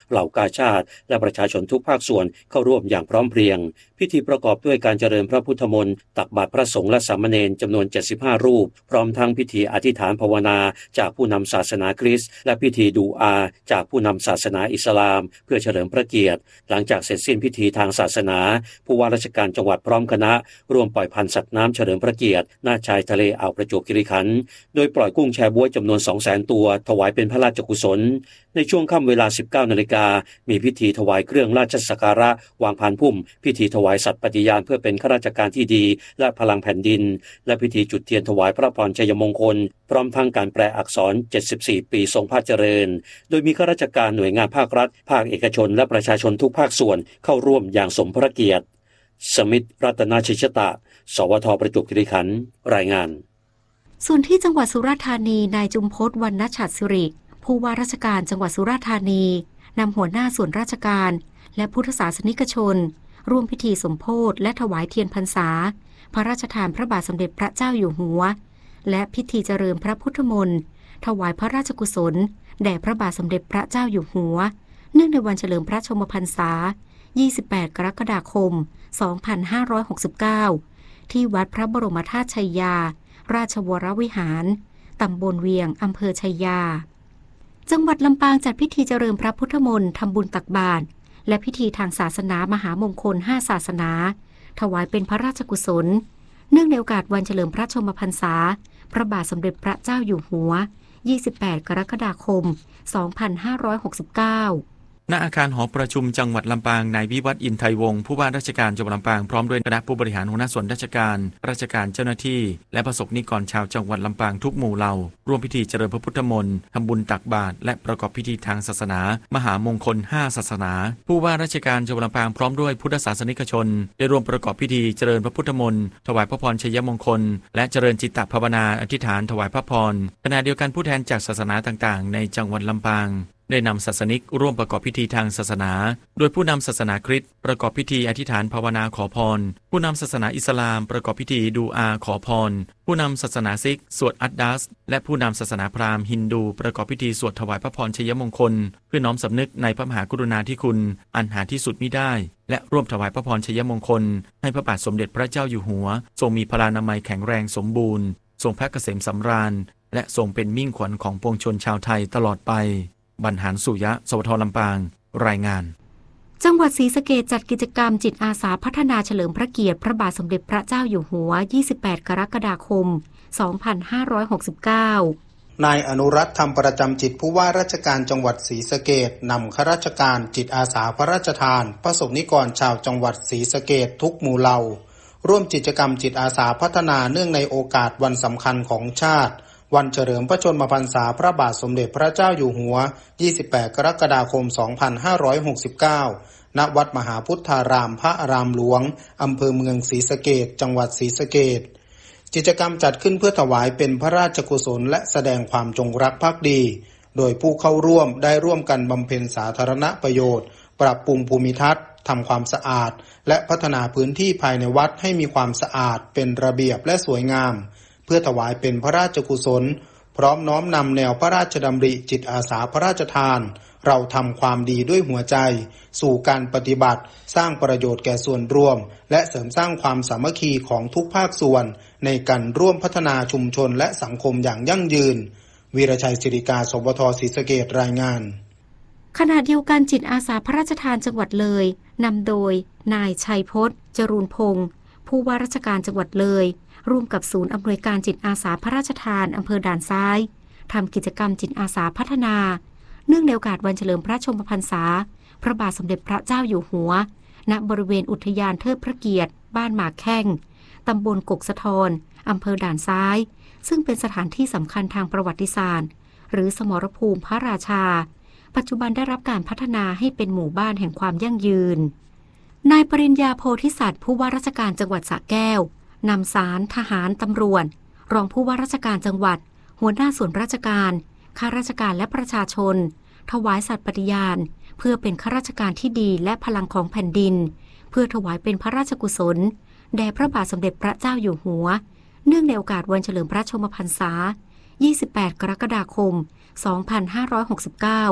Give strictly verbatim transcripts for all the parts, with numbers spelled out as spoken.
เหล่ากาชาดและประชาชนทุกภาคส่วนเข้าร่วมอย่างพร้อมเพรียงพิธีประกอบด้วยการเจริญพระพุทธมนต์ตักบาตรพระสงฆ์และสามเณรจำนวนเจ็ดสิบห้ารูปพร้อมทั้งพิธีอธิษฐานภาวนาจากผู้นำศาสนาคริสต์และพิธีดูอาจากผู้นำศาสนาอิสลามเพื่อเฉลิมพระเกียรติหลังจากเสร็จสิ้นพิธีทางศาสนาผู้ว่าราชการจังหวัดพร้อมคณะร่วมปล่อยพันธุ์สัตว์น้ำเฉลิมพระเกียรติหน้าชายทะเลอ่าวประจวบคีรีขันธ์โดยปล่อยกุ้งแชบ๊วยจำนวน สองแสน ตัวถวายเป็นพระราชกุศลในช่วงค่ำเวลา สิบเก้านาฬิกามีพิธีถวายเครื่องราชสักการะวางพานพุ่มพิธีถวายสัตย์ปฏิญาณเพื่อเป็นข้าราชการที่ดีและพลังแผ่นดินและพิธีจุดเทียนถวายพระพรชัยมงคลพร้อมทั้งการแปลอักษรเจ็ดสิบสี่ปีทรงพระเจริญโดยมีข้าราชการหน่วยงานภาครัฐภาคเอกชนและประชาชนทุกภาคส่วนเข้าร่วมอย่างสมพระเกียรติสมิทธิ์รัตนชิชตะสวทประจวบคีรีขันธ์รายงานส่วนที่จังหวัดสุราษฎร์ธานีนายจุมพจน์วรรณฉัตรสิริผู้ว่าราชการจังหวัดสุราษฎร์ธานีนำหัวหน้าส่วนราชการและพุทธศาสนิกชนร่วมพิธีสมโภชและถวายเทียนพรรษาพระราชทานพระบาทสมเด็จพระเจ้าอยู่หัวและพิธีเจริญพระพุทธมนต์ถวายพระราชกุศลแด่พระบาทสมเด็จพระเจ้าอยู่หัวเนื่องในวันเฉลิมพระชนมพรรษายี่สิบแปดกรกฎาคมสองพันห้าร้อยหกสิบเก้าที่วัดพระบรมธาตุชัยยาราชวรวิหารตำบลเวียงอำเภอชัยยาจังหวัดลำปางจัดพิธีเจริญพระพุทธมนต์ทำบุญตักบาตรและพิธีทางศาสนามหามงคลห้าศาสนาถวายเป็นพระราชกุศลเนื่องในโอกาสวันเฉลิมพระชนมพรรษาพระบาทสมเด็จพระเจ้าอยู่หัวยี่สิบแปดกรกฎาคมสองพันห้าร้อยหกสิบเก้าณอาคารหอประชุมจังหวัดลำปางนายวิวัฒน์อินไทยวงศ์ผู้ว่าราชการจังหวัดลำปางพร้อมด้วยคณะผู้บริหารหัวหน้าส่วนราชการราชการเจ้าหน้าที่และประสบนิกรชาวจังหวัดลำปางทุกหมู่เหล่าร่วมพิธีเจริญพระพุทธมนต์ทำบุญตักบาตรและประกอบพิธีทางศาสนามหามงคลห้าศาสนาผู้ว่าราชการจังหวัดลำปางพร้อมด้วยพุทธศาสนิกชนได้ร่วมประกอบพิธีเจริญพระพุทธมนต์ถวายพระพรชัยมงคลและเจริญจิตตภาวนาอธิษฐานถวายพระพรขณะเดียวกันผู้แทนจากศาสนาต่างๆในจังหวัดลำปางได้นำศาสนิกร่วมประกอบพิธีทางศาสนาโดยผู้นำศาสนาคริสต์ประกอบพิธีอธิษฐานภาวนาขอพรผู้นำศาสนาอิสลามประกอบพิธีดูอาขอพรผู้นำศาสนาซิกสวดอัดดัสและผู้นำศาสนาพราหมณ์ฮินดูประกอบพิธีสวดถวายพระพรชัยมงคลเพื่อน้อมสำนึกในพระมหากรุณาธิคุณอันหาที่สุดมิได้และร่วมถวายพระพรชัยมงคลให้พระบาทสมเด็จพระเจ้าอยู่หัวทรงมีพลานามัยแข็งแรงสมบูรณ์ทรงพระเกษมสำราญและทรงเป็นมิ่งขวัญของปวงชนชาวไทยตลอดไปบรรหารสุยะสวทลำปางรายงานจังหวัดศรีสะเกษจัดกิจกรรมจิตอาสาพัฒนาเฉลิมพระเกียรติพระบาทสมเด็จพระเจ้าอยู่หัวยี่สิบแปดกรกฎาคมสองพันห้าร้อยหกสิบเก้านายอนุรัตน์ธรรมประจำจิตผู้ว่าราชการจังหวัดศรีสะเกษนำข้าราชการจิตอาสาพระราชทานประสบนิกรชาวจังหวัดศรีสะเกษทุกหมู่เหล่าร่วมกิจกรรมจิตอาสาพัฒนาเนื่องในโอกาสวันสำคัญของชาติวันเฉลิมพระชนมพรรษาพระบาทสมเด็จพระเจ้าอยู่หัวยี่สิบแปดกรกฎาคมสองพันห้าร้อยหกสิบเก้าณวัดมหาพุทธารามพระอารามหลวงอำเภอเมืองศรีสะเกษจังหวัดศรีสะเกษกิจกรรมจัดขึ้นเพื่อถวายเป็นพระราชกุศลและแสดงความจงรักภักดีโดยผู้เข้าร่วมได้ร่วมกันบำเพ็ญสาธารณประโยชน์ปรับปรุงภูมิทัศน์ทำความสะอาดและพัฒนาพื้นที่ภายในวัดให้มีความสะอาดเป็นระเบียบและสวยงามเพื่อถวายเป็นพระราชกุศลพร้อมน้อมนำแนวพระราชดำริจิตอาสาพระราชทานเราทำความดีด้วยหัวใจสู่การปฏิบัติสร้างประโยชน์แก่ส่วนรวมและเสริมสร้างความสามัคคีของทุกภาคส่วนในการร่วมพัฒนาชุมชนและสังคมอย่างยั่งยืนวีรชัยศิริกาสวทศรีสะเกษรายงานขณะเดียวกันจิตอาสาพระราชทานจังหวัดเลยนำโดยนายชัยพจน์จรูนพงศ์ผู้ว่าราชการจังหวัดเลยร่วมกับศูนย์อำนวยการจิตอาสาพระราชทานอำเภอด่านซ้ายทำกิจกรรมจิตอาสาพัฒนาเนื่องในโอกาสวันเฉลิมพระชนมพรรษาพระบาทสมเด็จพระเจ้าอยู่หัวณบริเวณอุทยานเทิดพระเกียรติบ้านหมากแข้งตำบลกกสะทอนอำเภอด่านซ้ายซึ่งเป็นสถานที่สำคัญทางประวัติศาสตร์หรือสมรภูมิพระราชาปัจจุบันได้รับการพัฒนาให้เป็นหมู่บ้านแห่งความยั่งยืนนายปริญญาโพธิสัตว์ผู้ว่าราชการจังหวัดสระแก้วนำศาลทหารตำรวจรองผู้ว่าราชการจังหวัดหัวหน้าส่วนราชการข้าราชการและประชาชนถวายสัตย์ปฏิญาณเพื่อเป็นข้าราชการที่ดีและพลังของแผ่นดินเพื่อถวายเป็นพระราชกุศลแด่พระบาทสมเด็จพระเจ้าอยู่หัวเนื่องในโอกาสวันเฉลิมพระชนมพรรษายี่สิบแปดกรกฎาคมสองพันห้าร้อยหกสิบเก้า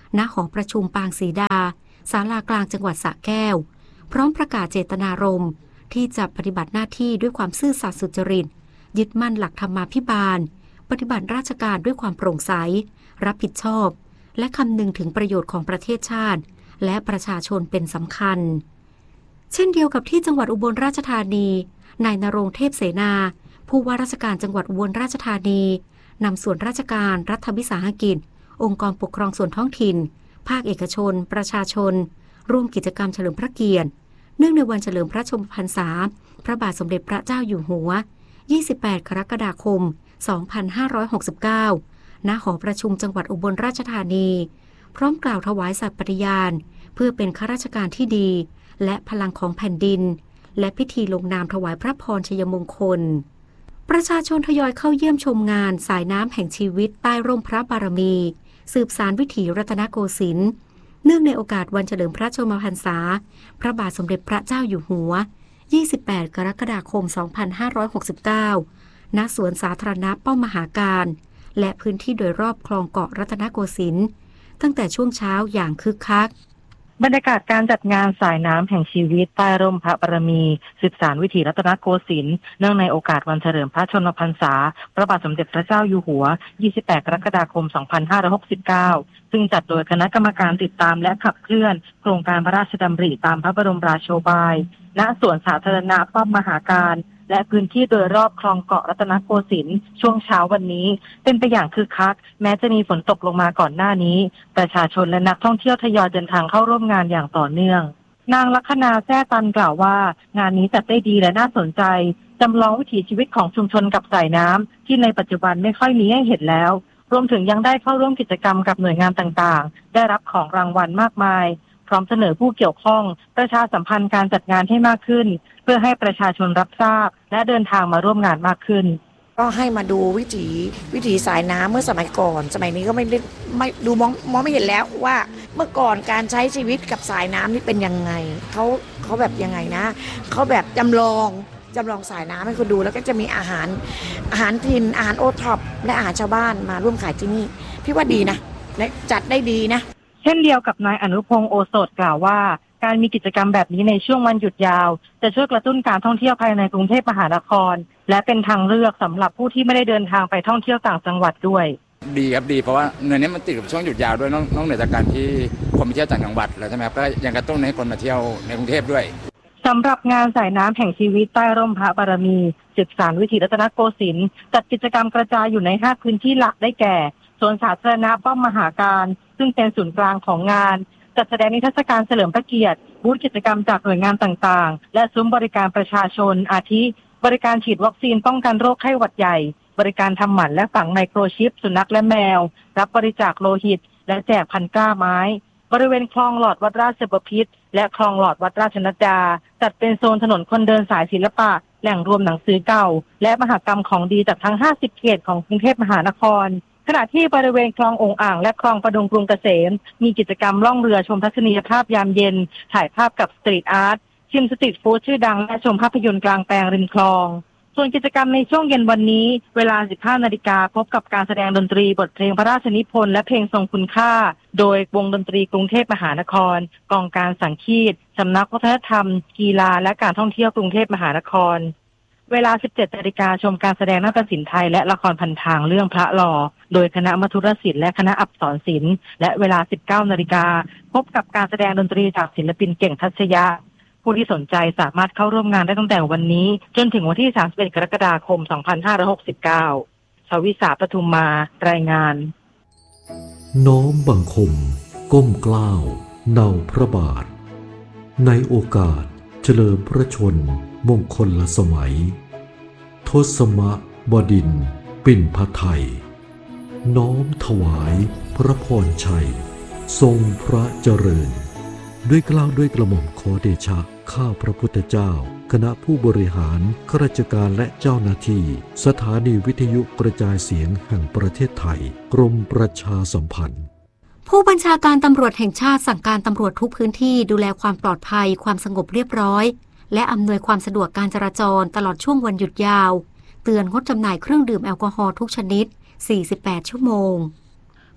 ณหอประชุมปางศรีดาศาลากลางจังหวัดสระแก้วพร้อมประกาศเจตนารมณ์ที่จะปฏิบัติหน้าที่ด้วยความซื่อสัตย์สุจริตยึดมั่นหลักธรรมาภิบาลปฏิบัติราชการด้วยความโปร่งใสรับผิดชอบและคำนึงถึงประโยชน์ของประเทศชาติและประชาชนเป็นสำคัญเช่นเดียวกับที่จังหวัดอุบลราชธานีนายณรงค์เทพเสนาผู้ว่าราชการจังหวัดอุบลราชธานีนำส่วนราชการรัฐวิสาหกิจองค์กรปกครองส่วนท้องถิ่นภาคเอกชนประชาชนร่วมกิจกรรมเฉลิมพระเกียรติเนื่องในวันเฉลิมพระชนมพรรษาพระบาทสมเด็จพระเจ้าอยู่หัวยี่สิบแปดกรกฎาคมสองพันห้าร้อยหกสิบเก้าณหอประชุมจังหวัดอุบลราชธานีพร้อมกล่าวถวายสัตย์ปฏิญาณเพื่อเป็นข้าราชการที่ดีและพลังของแผ่นดินและพิธีลงนามถวายพระพรชัยมงคลประชาชนทยอยเข้าเยี่ยมชมงานสายน้ำแห่งชีวิตใต้ร่มพระบารมีสืบสานวิถีรัตนโกสินทร์เนื่องในโอกาสวันเฉลิมพระชนมพรรษาพระบาทสมเด็จพระเจ้าอยู่หัวยี่สิบแปดกรกฎาคมสองพันห้าร้อยหกสิบเก้าณสวนสาธารณะป้อมมหาการและพื้นที่โดยรอบคลองเกาะรัตนโกสินทร์ตั้งแต่ช่วงเช้าอย่างคึกคักบรรยากาศการจัดงานสายน้ำแห่งชีวิตใต้ร่มพระบารมีสืบสานวิถีรัตนโกสินทร์เนื่องในโอกาสวันเฉลิมพระชนมพรรษาพระบาทสมเด็จพระเจ้าอยู่หัวยี่สิบแปดกรกฎาคมสองพันห้าร้อยหกสิบเก้าซึ่งจัดโดยคณะกรรมการติดตามและขับเคลื่อนโครงการพระราชดำริตามพระบรมราโชบายณสวนสาธารณะป้อมมหาการและพื้นที่โดยรอบคลองเกาะรัตนโกสินทร์ช่วงเช้าวันนี้เป็นไปอย่างคึกคักแม้จะมีฝนตกลงมาก่อนหน้านี้ประชาชนและนักท่องเที่ยวทยอยเดินทางเข้าร่วมงานอย่างต่อเนื่องนางลัคนาแซ่ตันกล่าวว่างานนี้จัดได้ดีและน่าสนใจจำลองวิถีชีวิตของชุมชนกับสายน้ำที่ในปัจจุบันไม่ค่อยมีให้เห็นแล้วรวมถึงยังได้เข้าร่วมกิจกรรมกับหน่วยงานต่างๆได้รับของรางวัลมากมายพร้อมเสนอผู้เกี่ยวข้องประชาสัมพันธ์การจัดงานให้มากขึ้นเพื่อให้ประชาชนรับทราบและเดินทางมาร่วมงานมากขึ้นก็ให้มาดูวิถีวิถีสายน้ำเมื่อสมัยก่อนสมัยนี้ก็ไม่ได้ไม่ดูมองมองไม่เห็นแล้วว่าเมื่อก่อนการใช้ชีวิตกับสายน้ำนี่เป็นยังไงเขาเขาแบบยังไงนะเขาแบบจำลองจำลองสายน้ำให้คนดูแล้วก็จะมีอาหารอาหารถิ่นอาหารโอท็อปและอาหารชาวบ้านมาร่วมขายที่นี่พี่ว่าดีนะและจัดได้ดีนะเช่นเดียวกับนายอนุพงษ์โอสถกล่าวว่าการมีกิจกรรมแบบนี้ในช่วงวันหยุดยาวจะช่วยกระตุ้นการท่องเที่ยวภายในกรุงเทพมหานครและเป็นทางเลือกสำหรับผู้ที่ไม่ได้เดินทางไปท่องเที่ยวต่างจังหวัดด้วยดีครับดีเพราะว่าเงินนี้มันติดกับช่วงหยุดยาวด้วยนอกเหนือจากการที่คนไปเที่ยวต่างจังหวัดแล้วใช่ไหมครับก็ยังกระตุ้นให้คนมาเที่ยวในกรุงเทพด้วยสำหรับงานสายน้ำแห่งชีวิตใต้ร่มพระบารมีสืบสานวิถีรัตนโกสินทร์จัดกิจกรรมกระจายอยู่ในห้าพื้นที่หลักได้แก่สวนสาธารณะป้อมมหาการซึ่งเป็นศูนย์กลางของงานจัดแสดงนิทรรศการเฉลิมพระเกียรติบูธกิจกรรมจากหน่วยงานต่างๆและซุ้มบริการประชาชนอาทิบริการฉีดวัคซีนป้องกันโรคไข้หวัดใหญ่บริการทำหมันและฝังไมโครชิปสุนัขและแมวรับบริจาคโลหิตและแจกพันกล้าไม้บริเวณคลองหลอดวัดราชบพิตรและคลองหลอดวัดราชนัดดาจัดเป็นโซนถนนคนเดินสายศิลปะแหล่งรวมหนังสือเก่าและมหกรรมของดีจากทั้งห้าสิบเขตของกรุงเทพมหานครขณะที่บริเวณคลององอ่างและคลองประดุงกรุงเกษมมีกิจกรรมล่องเรือชมทัศนียภาพยามเย็นถ่ายภาพกับสตรีทอาร์ตชิมสตรีทฟู้ดชื่อดังและชมภาพยนตร์กลางแปลงริมคลองส่วนกิจกรรมในช่วงเย็นวันนี้เวลา สิบห้านาฬิกา พบกับการแสดงดนตรีบทเพลงพระราชนิพนธ์และเพลงทรงคุณค่าโดยวงดนตรีกรุงเทพมหานครกองการสังคีตสำนักวัฒนธรรมกีฬาและการท่องเที่ยวกรุงเทพมหานครเวลา สิบเจ็ดนาฬิกา ชมการแสดงนาฏศิลป์ไทยและละครพันทางเรื่องพระหล่อโดยคณะมัทุรศิลป์และคณะอัปสรศิลป์และเวลา สิบเก้านาฬิกา พบกับการแสดงดนตรีจากศิลปินเก่งทัชยะผู้ที่สนใจสามารถเข้าร่วมงานได้ตั้งแต่วันนี้จนถึงวันที่สามสิบเอ็ดกรกฎาคมสองพันห้าร้อยหกสิบเก้าชวิสาปทุมมารายงานน้อมบังคมก้มเกล้าเนาพระบาทในโอกาสเฉลิมพระชนมงคลสมัยทศมบดินทร์ปิ่นพไทยน้อมถวายพระพรชัยทรงพระเจริญด้วยเกล้าด้วยกระหม่อมขอเดชะข้าพระพุทธเจ้าคณะผู้บริหารข้าราชการและเจ้าหน้าที่สถานีวิทยุกระจายเสียงแห่งประเทศไทยกรมประชาสัมพันธ์ผู้บัญชาการตำรวจแห่งชาติสั่งการตำรวจทุกพื้นที่ดูแลความปลอดภัยความสงบเรียบร้อยและอำนวยความสะดวกการจราจรตลอดช่วงวันหยุดยาวเตือนงดจำหน่ายเครื่องดื่มแอลกอฮอล์ทุกชนิดสี่สิบแปดชั่วโมง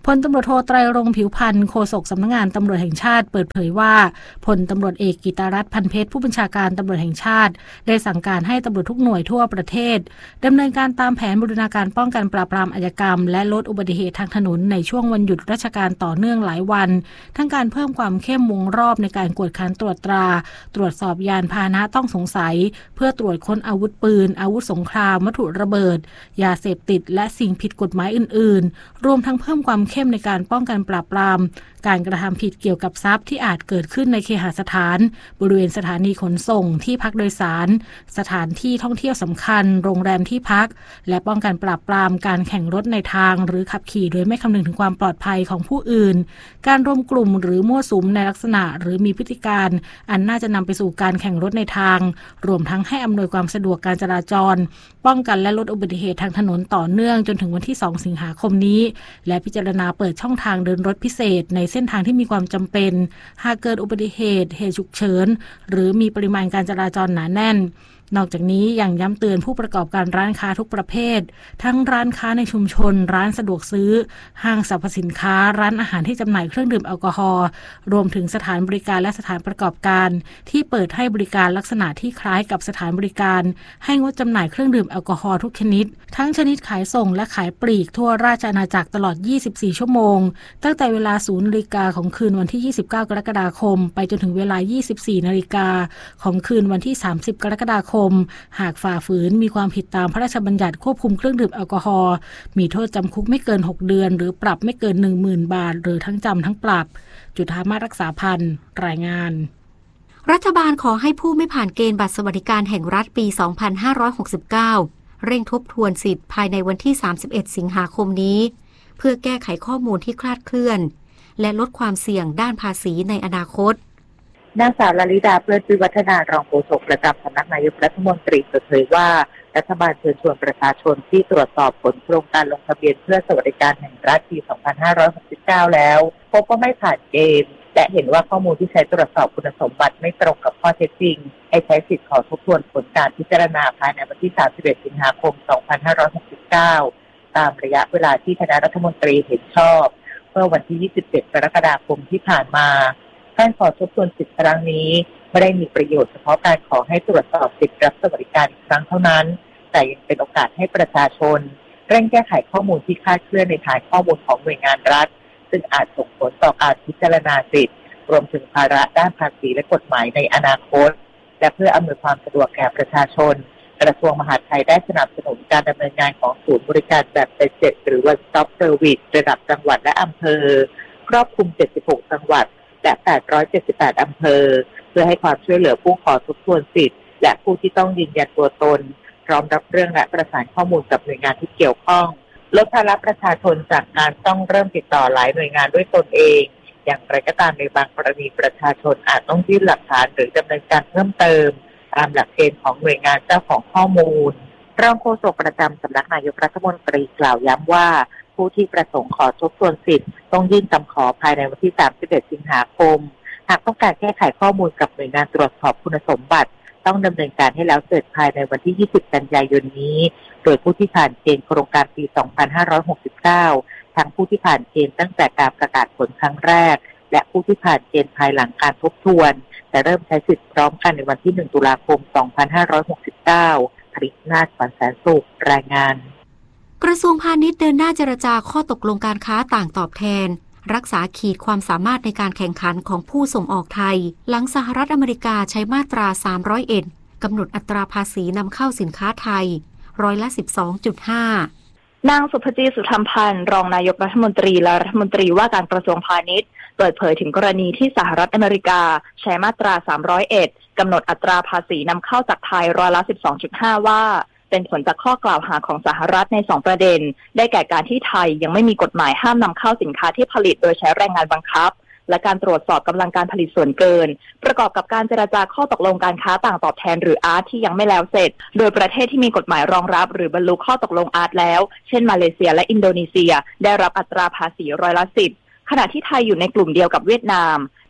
พลตำรวจโทไตรรงค์ผิวพันธ์โฆษกสำนักงานตำรวจแห่งชาติเปิดเผยว่าพลตำรวจเอกกิตรัตน์พันเพชรผู้บัญชาการตำรวจแห่งชาติได้สั่งการให้ตำรวจทุกหน่วยทั่วประเทศดำเนินการตามแผนบูรณาการป้องกันปราบปรามอาชญากรรมและลดอุบัติเหตุทางถนนในช่วงวันหยุดราชการต่อเนื่องหลายวันทั้งการเพิ่มความเข้มวงรอบในการกวดขันตรวจตราตรวจสอบยานพาหนะต้องสงสัยเพื่อตรวจค้นอาวุธปืนอาวุธสงครามวัตถุระเบิดยาเสพติดและสิ่งผิดกฎหมายอื่นๆรวมทั้งเพิ่มความเข้มในการป้องกันปราบปรามการกระทำผิดเกี่ยวกับทรัพย์ที่อาจเกิดขึ้นในเคหสถานบริเวณสถานีขนส่งที่พักโดยสารสถานที่ท่องเที่ยวสำคัญโรงแรมที่พักและป้องกันปราบปรามการแข่งรถในทางหรือขับขี่โดยไม่คำนึงถึงความปลอดภัยของผู้อื่นการรวมกลุ่มหรือมั่วสุมในลักษณะหรือมีพฤติการอันน่าจะนำไปสู่การแข่งรถในทางรวมทั้งให้อำนวยความสะดวกการจราจรป้องกันและลดอุบัติเหตุทางถนนต่อเนื่องจนถึงวันที่สองสิงหาคมนี้และพิจารณาเปิดช่องทางเดินรถพิเศษในเส้นทางที่มีความจำเป็นหากเกิดอุบัติเหตุเหตุฉุกเฉินหรือมีปริมาณการจราจรหนาแน่นนอกจากนี้ยังย้ำเตือนผู้ประกอบการร้านค้าทุกประเภททั้งร้านค้าในชุมชนร้านสะดวกซื้อห้างสรรพสินค้าร้านอาหารที่จำหน่ายเครื่องดื่มแอลกอฮอล์รวมถึงสถานบริการและสถานประกอบการที่เปิดให้บริการลักษณะที่คล้ายกับสถานบริการให้งดจำหน่ายเครื่องดื่มแอลกอฮอล์ทุกชนิดทั้งชนิดขายส่งและขายปลีกทั่วราชอาณาจักรตลอดยี่สิบสี่ชั่วโมงตั้งแต่เวลา ศูนย์นาฬิกาของคืนวันที่ยี่สิบเก้ากรกฎาคมไปจนถึงเวลา ยี่สิบสี่นาฬิกาของคืนวันที่สามสิบกรกฎาคมหากฝ่าฝืนมีความผิดตามพระราชบัญญัติควบคุมเครื่องดื่มแอลกอฮอล์มีโทษจำคุกไม่เกินหกเดือนหรือปรับไม่เกิน หนึ่งหมื่น บาทหรือทั้งจำทั้งปรับจุฑามาสรักษาพันธ์รายงานรัฐบาลขอให้ผู้ไม่ผ่านเกณฑ์บัตรสวัสดิการแห่งรัฐปี สองพันห้าร้อยหกสิบเก้า เร่งทบทวนสิทธิ์ภายในวันที่ สามสิบเอ็ด สิงหาคมนี้เพื่อแก้ไขข้อมูลที่คลาดเคลื่อนและลดความเสี่ยงด้านภาษีในอนาคตนางสาวลลิดาเพื่อนวิวัฒนารองโฆษกประจำสำนักนายกรัฐมนตรีเปิดเผยว่ารัฐบาลเชิญชวนประชาชนที่ตรวจสอบผลโครงการลงทะเบียนเพื่อสวัสดิการแห่งรัฐปี สองพันห้าร้อยหกสิบเก้า แล้วพบว่าไม่ผ่านเกณฑ์และเห็นว่าข้อมูลที่ใช้ตรวจสอบคุณสมบัติไม่ตรงกับข้อเท็จจริงให้ใช้สิทธิ์ขอทบทวนผลการพิจารณาภายในวันที่ สามสิบเอ็ด สิงหาคม สองพันห้าร้อยหกสิบเก้า ตามระยะเวลาที่คณะรัฐมนตรีเห็นชอบเมื่อวันที่ ยี่สิบเจ็ด กรกฎาคมที่ผ่านมาการขอทบทวนสิทธิครั้งนี้ไม่ได้มีประโยชน์เฉพาะการขอให้ตรวจสอบสิทธิรับสวัสดิการอีกครั้งเท่านั้นแต่ยังเป็นโอกาสให้ประชาชนเร่งแก้ไขข้อมูลที่คลาดเคลื่อนในฐานข้อมูลของหน่วยงานรัฐซึ่งอาจส่งผลต่อการพิจารณาสิทธิรวมถึงภาระด้านภาษีและกฎหมายในอนาคตและเพื่ออำนวยความสะดวกแก่ประชาชนกระทรวงมหาดไทยได้สนับสนุนการดำเนินงานของศูนย์บริการแบบเบ็ดเสร็จหรือ One Stop Service ระดับจังหวัดและอำเภอครอบคลุมเจ็ดสิบหกจังหวัดและแปดร้อยเจ็ดสิบแปดอำเภอเพื่อให้ความช่วยเหลือผู้ขอทบทวนสิทธิ์และผู้ที่ต้องยืนยันตัวตนพร้อมรับเรื่องและประสานข้อมูลกับหน่วยงานที่เกี่ยวข้องลดภาระประชาชนจากการต้องเริ่มติดต่อหลายหน่วยงานด้วยตนเองอย่างไรก็ตามในบางกรณีประชาชนอาจต้องยื่นหลักฐานหรือดำเนินการเพิ่มเติมตามหลักเกณฑ์ของหน่วยงานเจ้าของข้อมูลรองโฆษกประจำสำนักนายกรัฐมนตรีกล่าวย้ำว่าผู้ที่ประสงค์ขอทบทวนสิทธิ์ต้องยื่นคำขอภายในวันที่ สามสิบเอ็ด สิงหาคมหากต้องการแก้ไขข้อมูลกับหน่วยงานตรวจสอบคุณสมบัติต้องดำเนินการให้แล้วเสร็จภายในวันที่ ยี่สิบ กันยายนนี้โดยผู้ที่ผ่านเกณฑ์โครงการปี สองพันห้าร้อยหกสิบเก้า ทั้งผู้ที่ผ่านเกณฑ์ตั้งแต่การประกาศผลครั้งแรกและผู้ที่ผ่านเกณฑ์ภายหลังการทบทวนแต่เริ่มใช้สิทธิ์พร้อมกันในวันที่ หนึ่ง ตุลาคม สองพันห้าร้อยหกสิบเก้า ผลิตนาฏ ขวัญแสนสุขรายงานกระทรวงพาณิชย์เดินหน้าเจรจาข้อตกลงการค้าต่างตอบแทนรักษาขีดความสามารถในการแข่งขันของผู้ส่งออกไทยหลังสหรัฐอเมริกาใช้มาตราสามร้อยเอ็ดกำหนดอัตราภาษีนำเข้าสินค้าไทยร้อยละ สิบสองจุดห้านางสุภจีสุธรรมพันธ์รองนายกรัฐมนตรีและรัฐมนตรีว่าการกระทรวงพาณิชย์เปิดเผยถึงกรณีที่สหรัฐอเมริกาใช้มาตราสามร้อยเอ็ดกำหนดอัตราภาษีนำเข้าจากไทยร้อยละ สิบสองจุดห้า ว่าเป็นผลจากข้อกล่าวหาของสหรัฐในสองประเด็นได้แก่การที่ไทยยังไม่มีกฎหมายห้ามนำเข้าสินค้าที่ผลิตโดยใช้แรงงานบังคับและการตรวจสอบกำลังการผลิตส่วนเกินประกอบกับการเจรจาข้อตกลงการค้าต่างตอบแทนหรือ อาร์ ที ที่ยังไม่แล้วเสร็จโดยประเทศที่มีกฎหมายรองรับหรือบรรลุข้อตกลง อาร์ ที แล้วเช่นมาเลเซียและอินโดนีเซียได้รับอัตราภาษีร้อยละสิบขณะที่ไทยอยู่ในกลุ่มเดียวกับเวียดนาม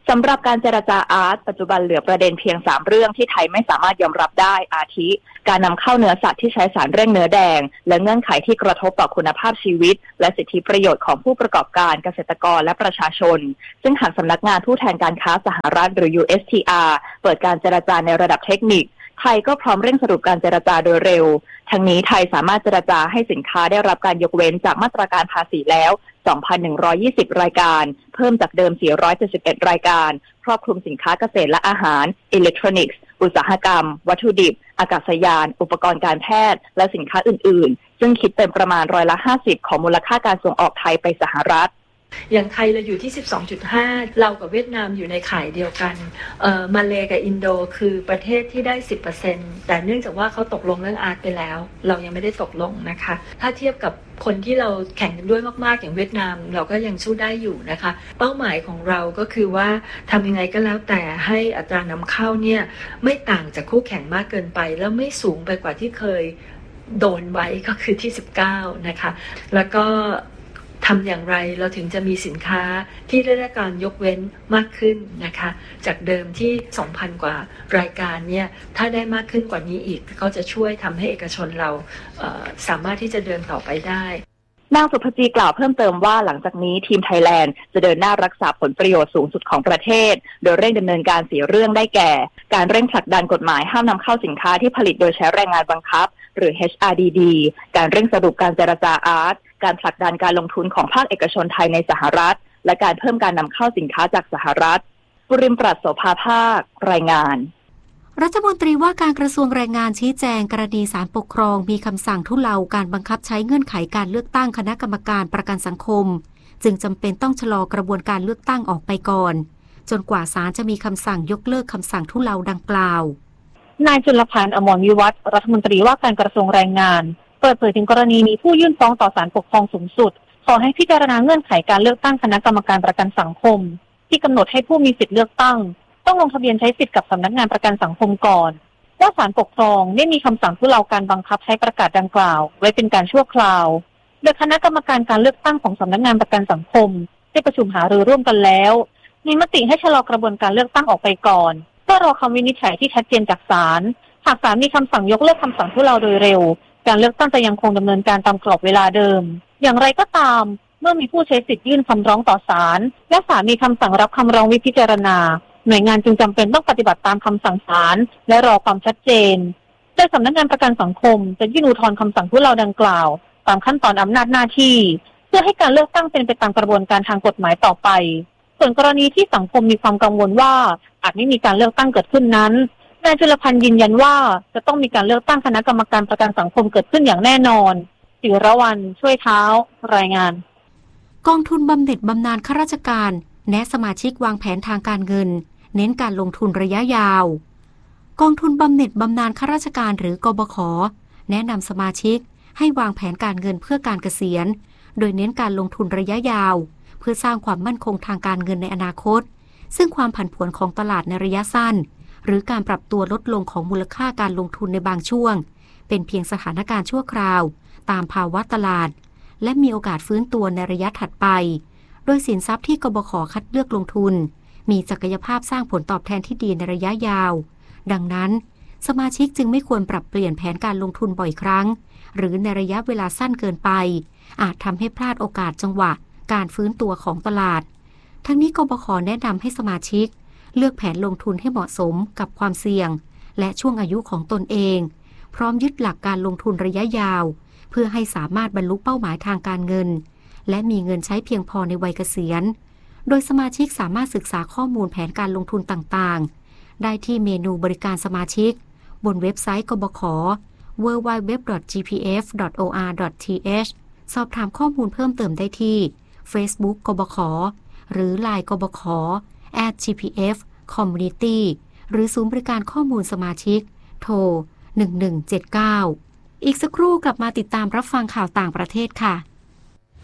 สำหรับการเจรจาอาร์ตปัจจุบันเหลือประเด็นเพียงสามเรื่องที่ไทยไม่สามารถยอมรับได้อาทิการนำเข้าเนื้อสัตว์ที่ใช้สารเร่งเนื้อแดงและเงื่อนไขที่กระทบต่อคุณภาพชีวิตและสิทธิประโยชน์ของผู้ประกอบการเกษตรกรและประชาชนซึ่งหากสำนักงานทูตแทนการค้าสหรัฐหรือ ยู เอส ที อาร์ เปิดการเจรจาในระดับเทคนิคไทยก็พร้อมเร่งสรุปการเจรจาโดยเร็วทั้งนี้ไทยสามารถเจรจาให้สินค้าได้รับการยกเว้นจากมาตรการภาษีแล้ว สองพันหนึ่งร้อยยี่สิบ รายการเพิ่มจากเดิมสี่ร้อยเจ็ดสิบเอ็ดรายการครอบคลุมสินค้าเกษตรและอาหารอิเล็กทรอนิกส์อุตสาหกรรมวัตถุดิบอากาศยานอุปกรณ์การแพทย์และสินค้าอื่นๆซึ่งคิดเป็นประมาณร้อยละห้าสิบของมูลค่าการส่งออกไทยไปสหรัฐอย่างไทยเราอยู่ที่ สิบสองจุดห้า เรากับเวียดนามอยู่ในข่ายเดียวกันเอ่อมาเลกับอินโดคือประเทศที่ได้ สิบเปอร์เซ็นต์ แต่เนื่องจากว่าเขาตกลงเรื่องอาร์ตไปแล้วเรายังไม่ได้ตกลงนะคะถ้าเทียบกับคนที่เราแข่งกันด้วยมากๆอย่างเวียดนามเราก็ยังสู้ได้อยู่นะคะเป้าหมายของเราก็คือว่าทำยังไงก็แล้วแต่ให้อัตรานำเข้าเนี่ยไม่ต่างจากคู่แข่งมากเกินไปแล้วไม่สูงไปกว่าที่เคยโดนไว้ก็คือที่สิบเก้านะคะแล้วก็ทำอย่างไรเราถึงจะมีสินค้าที่ได้รับการยกเว้นมากขึ้นนะคะจากเดิมที่ สองพัน กว่ารายการเนี่ยถ้าได้มากขึ้นกว่านี้อีกก็จะช่วยทำให้เอกชนเราเอ่อสามารถที่จะเดินต่อไปได้นางสุภจีกล่าวเพิ่มเติมว่าหลังจากนี้ทีมไทยแลนด์จะเดินหน้ารักษาผลประโยชน์สูงสุดของประเทศโดยเร่งดำเนินการสี่เรื่องได้แก่การเร่งผลักดันกฎหมายห้ามนำเข้าสินค้าที่ผลิตโดยใช้แรงงานบังคับหรือ เอช อาร์ ดี ดี การเร่งสรุปการเจรจาอาร์ตการผลักดันการลงทุนของภาคเอกชนไทยในสหรัฐและการเพิ่มการนำเข้าสินค้าจากสหรัฐบุริมปรัชโสภาภาครายงานรัฐมนตรีว่าการกระทรวงแรงงานชี้แจงกรณีศาลปกครองมีคำสั่งทุเลาการบังคับใช้เงื่อนไขการเลือกตั้งคณะกรรมการประกันสังคมจึงจำเป็นต้องชะลอกระบวนการเลือกตั้งออกไปก่อนจนกว่าศาลจะมีคำสั่งยกเลิกคำสั่งทุเลาดังกล่าวนายจุลพันธ์อมรวิวัฒน์รัฐมนตรีว่าการกระทรวงแรงงานเปิดเผยถึงกรณีมีผู้ยื่นฟ้องต่อศาลปกครองสูงสุดขอให้พิจารณาเงื่อนไขการเลือกตั้งคณะกรรมการประกันสังคมที่กำหนดให้ผู้มีสิทธิเลือกตั้งต้องลงทะเบียนใช้สิทธิ์กับสำนักงานประกันสังคมก่อนว่าศาลปกครองได้มีคำสั่งทุเลาการบังคับใช้ประกาศดังกล่าวไว้เป็นการชั่วคราวโดยคณะกรรมการการเลือกตั้งของสำนักงานประกันสังคมได้ประชุมหารือร่วมกันแล้วมีมติให้ชะลอกระบวนการเลือกตั้งออกไปก่อนเพื่อรอคำวินิจฉัยที่ชัดเจนจากศาลหากศาลมีคำสั่งยกเลิกคำสั่งทุเลาโดยเร็วการเลือกตั้งจะยังคงดำเนินการตามกรอบเวลาเดิมอย่างไรก็ตามเมื่อมีผู้ใช้สิทธิ์ยื่นคำร้องต่อศาลและศาลมีคำสั่งรับคำร้องไว้พิจารณาหน่วยงานจึงจำเป็นต้องปฏิบัติตามคำสั่งศาลและรอความชัดเจนโดยสำนักงานประกันสังคมจะยื่นอุทธรณ์คำสั่งทุเลาดังกล่าวตามขั้นตอนอำนาจหน้าที่เพื่อให้การเลือกตั้งเป็นไปตามกระบวนการทางกฎหมายต่อไปส่วนกรณีที่สังคมมีความกังวลว่าอาจไม่มีการเลือกตั้งเกิดขึ้นนั้นนายจุลพันธ์ยืนยันว่าจะต้องมีการเลือกตั้งคณะกรรมการประกันสังคมเกิดขึ้นอย่างแน่นอนศิรวรรณช่วยเท้ารายงานกองทุนบำเหน็จบำนาญข้าราชการแนะสมาชิกวางแผนทางการเงินเน้นการลงทุนระยะยาวกองทุนบำเหน็จบำนาญข้าราชการหรือกบข.แนะนำสมาชิกให้วางแผนการเงินเพื่อการเกษียณโดยเน้นการลงทุนระยะยาวเพื่อสร้างความมั่นคงทางการเงินในอนาคตซึ่งความผันผวนของตลาดในระยะสั้นหรือการปรับตัวลดลงของมูลค่าการลงทุนในบางช่วงเป็นเพียงสถานการณ์ชั่วคราวตามภาวะตลาดและมีโอกาสฟื้นตัวในระยะถัดไปโดยสินทรัพย์ที่กบข.คัดเลือกลงทุนมีศักยภาพสร้างผลตอบแทนที่ดีในระยะยาวดังนั้นสมาชิกจึงไม่ควรปรับเปลี่ยนแผนการลงทุนบ่อยครั้งหรือในระยะเวลาสั้นเกินไปอาจทำให้พลาดโอกาสจังหวะการฟื้นตัวของตลาดทั้งนี้กบข.แนะนำให้สมาชิกเลือกแผนลงทุนให้เหมาะสมกับความเสี่ยงและช่วงอายุของตนเองพร้อมยึดหลักการลงทุนระยะยาวเพื่อให้สามารถบรรลุเป้าหมายทางการเงินและมีเงินใช้เพียงพอในวัยเกษียณโดยสมาชิกสามารถศึกษาข้อมูลแผนการลงทุนต่างๆได้ที่เมนูบริการสมาชิกบนเว็บไซต์กบข ดับเบิลยู ดับเบิลยู ดับเบิลยู ดอท จี พี เอฟ ดอท โอ อาร์ ดอท ที เอช สอบถามข้อมูลเพิ่มเติมได้ที่ Facebook กบข หรือ ไลน์ กบข แอท จี พี เอฟ Community หรือศูนย์บริการข้อมูลสมาชิกโทรหนึ่งหนึ่งเจ็ดเก้าอีกสักครู่กลับมาติดตามรับฟังข่าวต่างประเทศค่ะ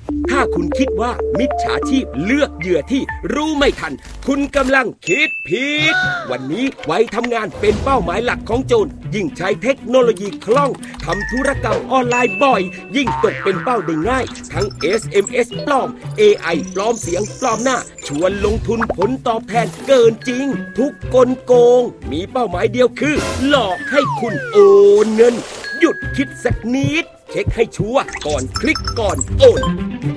ถ้าคุณคิดว่ามิจฉาชีพเลือกเหยื่อที่รู้ไม่ทันคุณกำลังคิดผิดวันนี้ไว้ทำงานเป็นเป้าหมายหลักของโจรยิ่งใช้เทคโนโลยีคล่องทำธุรกรรมออนไลน์บ่อยยิ่งตกเป็นเป้าได้ง่ายทั้ง เอส เอ็ม เอส ปลอม เอ ไอ ปลอมเสียงปลอมหน้าชวนลงทุนผลตอบแทนเกินจริงทุกกลโกงมีเป้าหมายเดียวคือหลอกให้คุณโอนเงินหยุดคิดสักนิดเช็คให้ชัวร์ก่อนคลิกก่อนโอน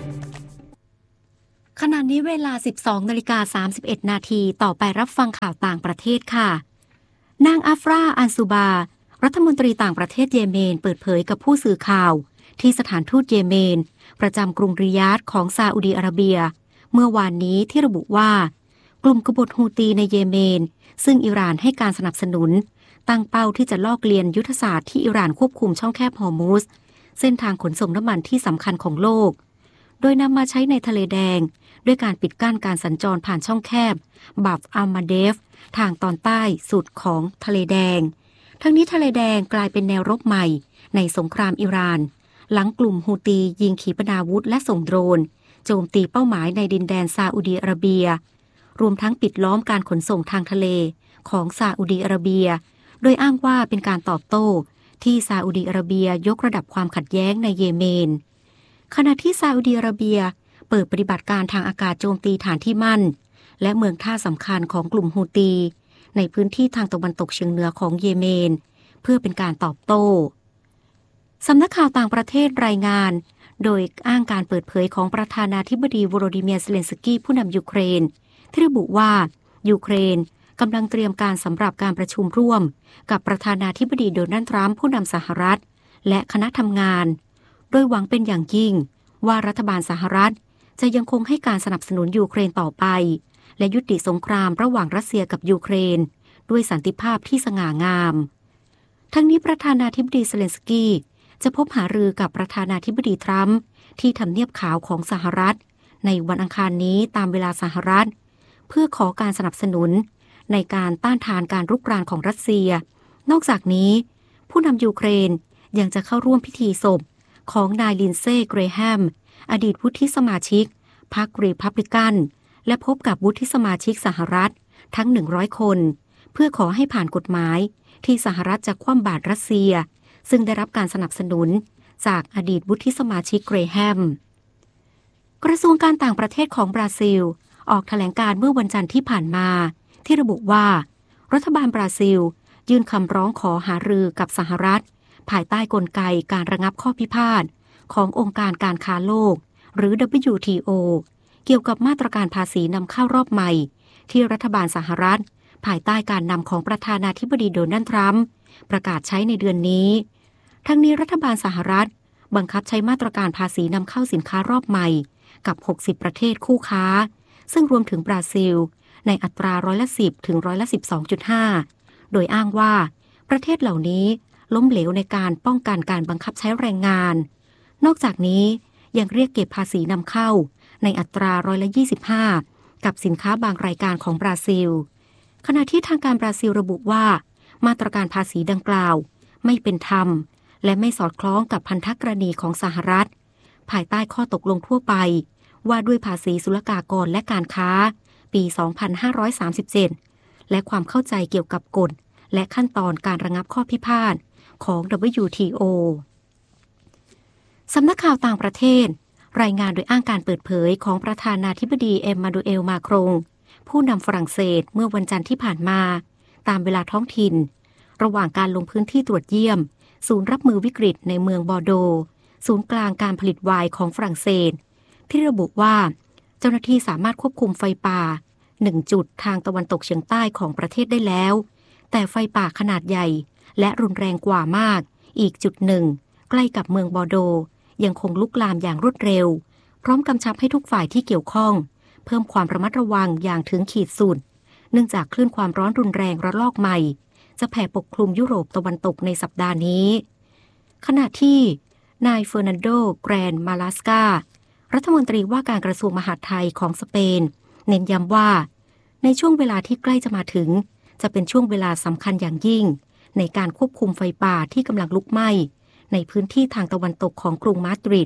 ขณะนี้เวลา สิบสองนาฬิกาสามสิบเอ็ดนาทีต่อไปรับฟังข่าวต่างประเทศค่ะนางอัฟราอันซูบารัฐมนตรีต่างประเทศเยเมนเปิดเผยกับผู้สื่อข่าวที่สถานทูตเยเมนประจำกรุงริยาดของซาอุดีอาระเบียเมื่อวานนี้ที่ระบุว่ากลุ่มกบฏฮูตีในเยเมนซึ่งอิหร่านให้การสนับสนุนตั้งเป้าที่จะลอกเลียนยุทธศาสตร์ที่อิหร่านควบคุมช่องแคบฮอร์มุซเส้นทางขนส่งน้ำมันที่สำคัญของโลกโดยนำมาใช้ในทะเลแดงด้วยการปิดกั้นการสัญจรผ่านช่องแคบบับอัลมาเดฟทางตอนใต้สุดของทะเลแดงทั้งนี้ทะเลแดงกลายเป็นแนวรบใหม่ในสงครามอิหร่านหลังกลุ่มฮูตียิงขีปนาวุธและส่งโดรนโจมตีเป้าหมายในดินแดนซาอุดีอาระเบียรวมทั้งปิดล้อมการขนส่งทางทะเลของซาอุดีอาระเบียโดยอ้างว่าเป็นการตอบโต้ที่ซาอุดีอาระเบียยกระดับความขัดแย้งในเยเมนขณะที่ซาอุดีอาระเบียเปิดปฏิบัติการทางอากาศโจมตีฐานที่มั่นและเมืองท่าสำคัญของกลุ่มฮูตีในพื้นที่ทางตะวันตกเฉียงเหนือของเยเมนเพื่อเป็นการตอบโต้สำนักข่าวต่างประเทศรายงานโดยอ้างการเปิดเผยของประธานาธิบดีโวโลดิเมียร์เซเลนสกี้ผู้นำยูเครนที่ระบุว่ายูเครนกำลังเตรียมการสำหรับการประชุมร่วมกับประธานาธิบดีโดนัลด์ทรัมป์ผู้นำสหรัฐและคณะทำงานโดยหวังเป็นอย่างยิ่งว่ารัฐบาลสหรัฐจะยังคงให้การสนับสนุนยูเครนต่อไปและยุติสงครามระหว่างรัสเซียกับยูเครนด้วยสันติภาพที่สง่างามทั้งนี้ประธานาธิบดีเซเลนสกี้จะพบหารือกับประธานาธิบดีทรัมป์ที่ทำเนียบขาวของสหรัฐในวันอังคารนี้ตามเวลาสหรัฐเพื่อขอการสนับสนุนในการต้านทานการรุกรานของรัสเซียนอกจากนี้ผู้นำยูเครนยังจะเข้าร่วมพิธีศพของนายลินเซ่เกรแฮมอดีตวุฒิสมาชิกพรรครีพับลิกันและพบกับวุฒิสมาชิกสหรัฐทั้งหนึ่งร้อยคนเพื่อขอให้ผ่านกฎหมายที่สหรัฐจะคว่ำบาตรรัสเซียซึ่งได้รับการสนับสนุนจากอดีตวุฒิสมาชิกเกรแฮมกระทรวงการต่างประเทศของบราซิลออกแถลงการเมื่อวันจันทร์ที่ผ่านมาที่ระบุว่ารัฐบาลบราซิลยื่นคำร้องขอหารือกับสหรัฐภายใต้กลไกการระงับข้อพิพาทขององค์การการค้าโลกหรือ ดับเบิลยู ที โอ เกี่ยวกับมาตรการภาษีนำเข้ารอบใหม่ที่รัฐบาลสหรัฐภายใต้การนำของประธานาธิบดีโดนัลด์ทรัมป์ประกาศใช้ในเดือนนี้ทั้งนี้รัฐบาลสหรัฐบังคับใช้มาตรการภาษีนำเข้าสินค้ารอบใหม่กับหกสิบประเทศคู่ค้าซึ่งรวมถึงบราซิลในอัตราร้อยละสิบถึงร้อยละสิบสองจุดห้าโดยอ้างว่าประเทศเหล่านี้ล้มเหลวในการป้องกันการบังคับใช้แรงงานนอกจากนี้ยังเรียกเก็บภาษีนำเข้าในอัตราร้อยละยี่สิบห้ากับสินค้าบางรายการของบราซิลขณะที่ทางการบราซิลระบุว่ามาตรการภาษีดังกล่าวไม่เป็นธรรมและไม่สอดคล้องกับพันธกรณีของสหรัฐภายใต้ข้อตกลงทั่วไปว่าด้วยภาษีศุลกากรและการค้าปีสองพันห้าร้อยสามสิบเจ็ดและความเข้าใจเกี่ยวกับกฎและขั้นตอนการระงับข้อพิพาทของ ดับเบิลยู ที โอ สำนักข่าวต่างประเทศรายงานโดยอ้างการเปิดเผยของประธานาธิบดีเอ็มมานูเอลมาครงผู้นำฝรั่งเศสเมื่อวันจันทร์ที่ผ่านมาตามเวลาท้องถิ่นระหว่างการลงพื้นที่ตรวจเยี่ยมศูนย์รับมือวิกฤตในเมืองบอร์โดศูนย์กลางการผลิตไวน์ของฝรั่งเศสที่ระบุว่าเจ้าหน้าที่สามารถควบคุมไฟป่าหนึ่งจุดทางตะวันตกเฉียงใต้ของประเทศได้แล้วแต่ไฟป่าขนาดใหญ่และรุนแรงกว่ามากอีกจุดหนึ่งใกล้กับเมืองบอร์โดยังคงลุกลามอย่างรวดเร็วพร้อมกำชับให้ทุกฝ่ายที่เกี่ยวข้องเพิ่มความระมัดระวังอย่างถึงขีดสุดเนื่องจากคลื่นความร้อนรุนแรงระลอกใหม่จะแผ่ปกคลุมยุโรปตะวันตกในสัปดาห์นี้ขณะที่นายเฟอร์นันโดแกรนมาลาสการัฐมนตรีว่าการกระทรวงมหาดไทยของสเปนเน้นย้ำว่าในช่วงเวลาที่ใกล้จะมาถึงจะเป็นช่วงเวลาสำคัญอย่างยิ่งในการควบคุมไฟป่าที่กำลังลุกไหม้ในพื้นที่ทางตะวันตกของกรุงมาดริด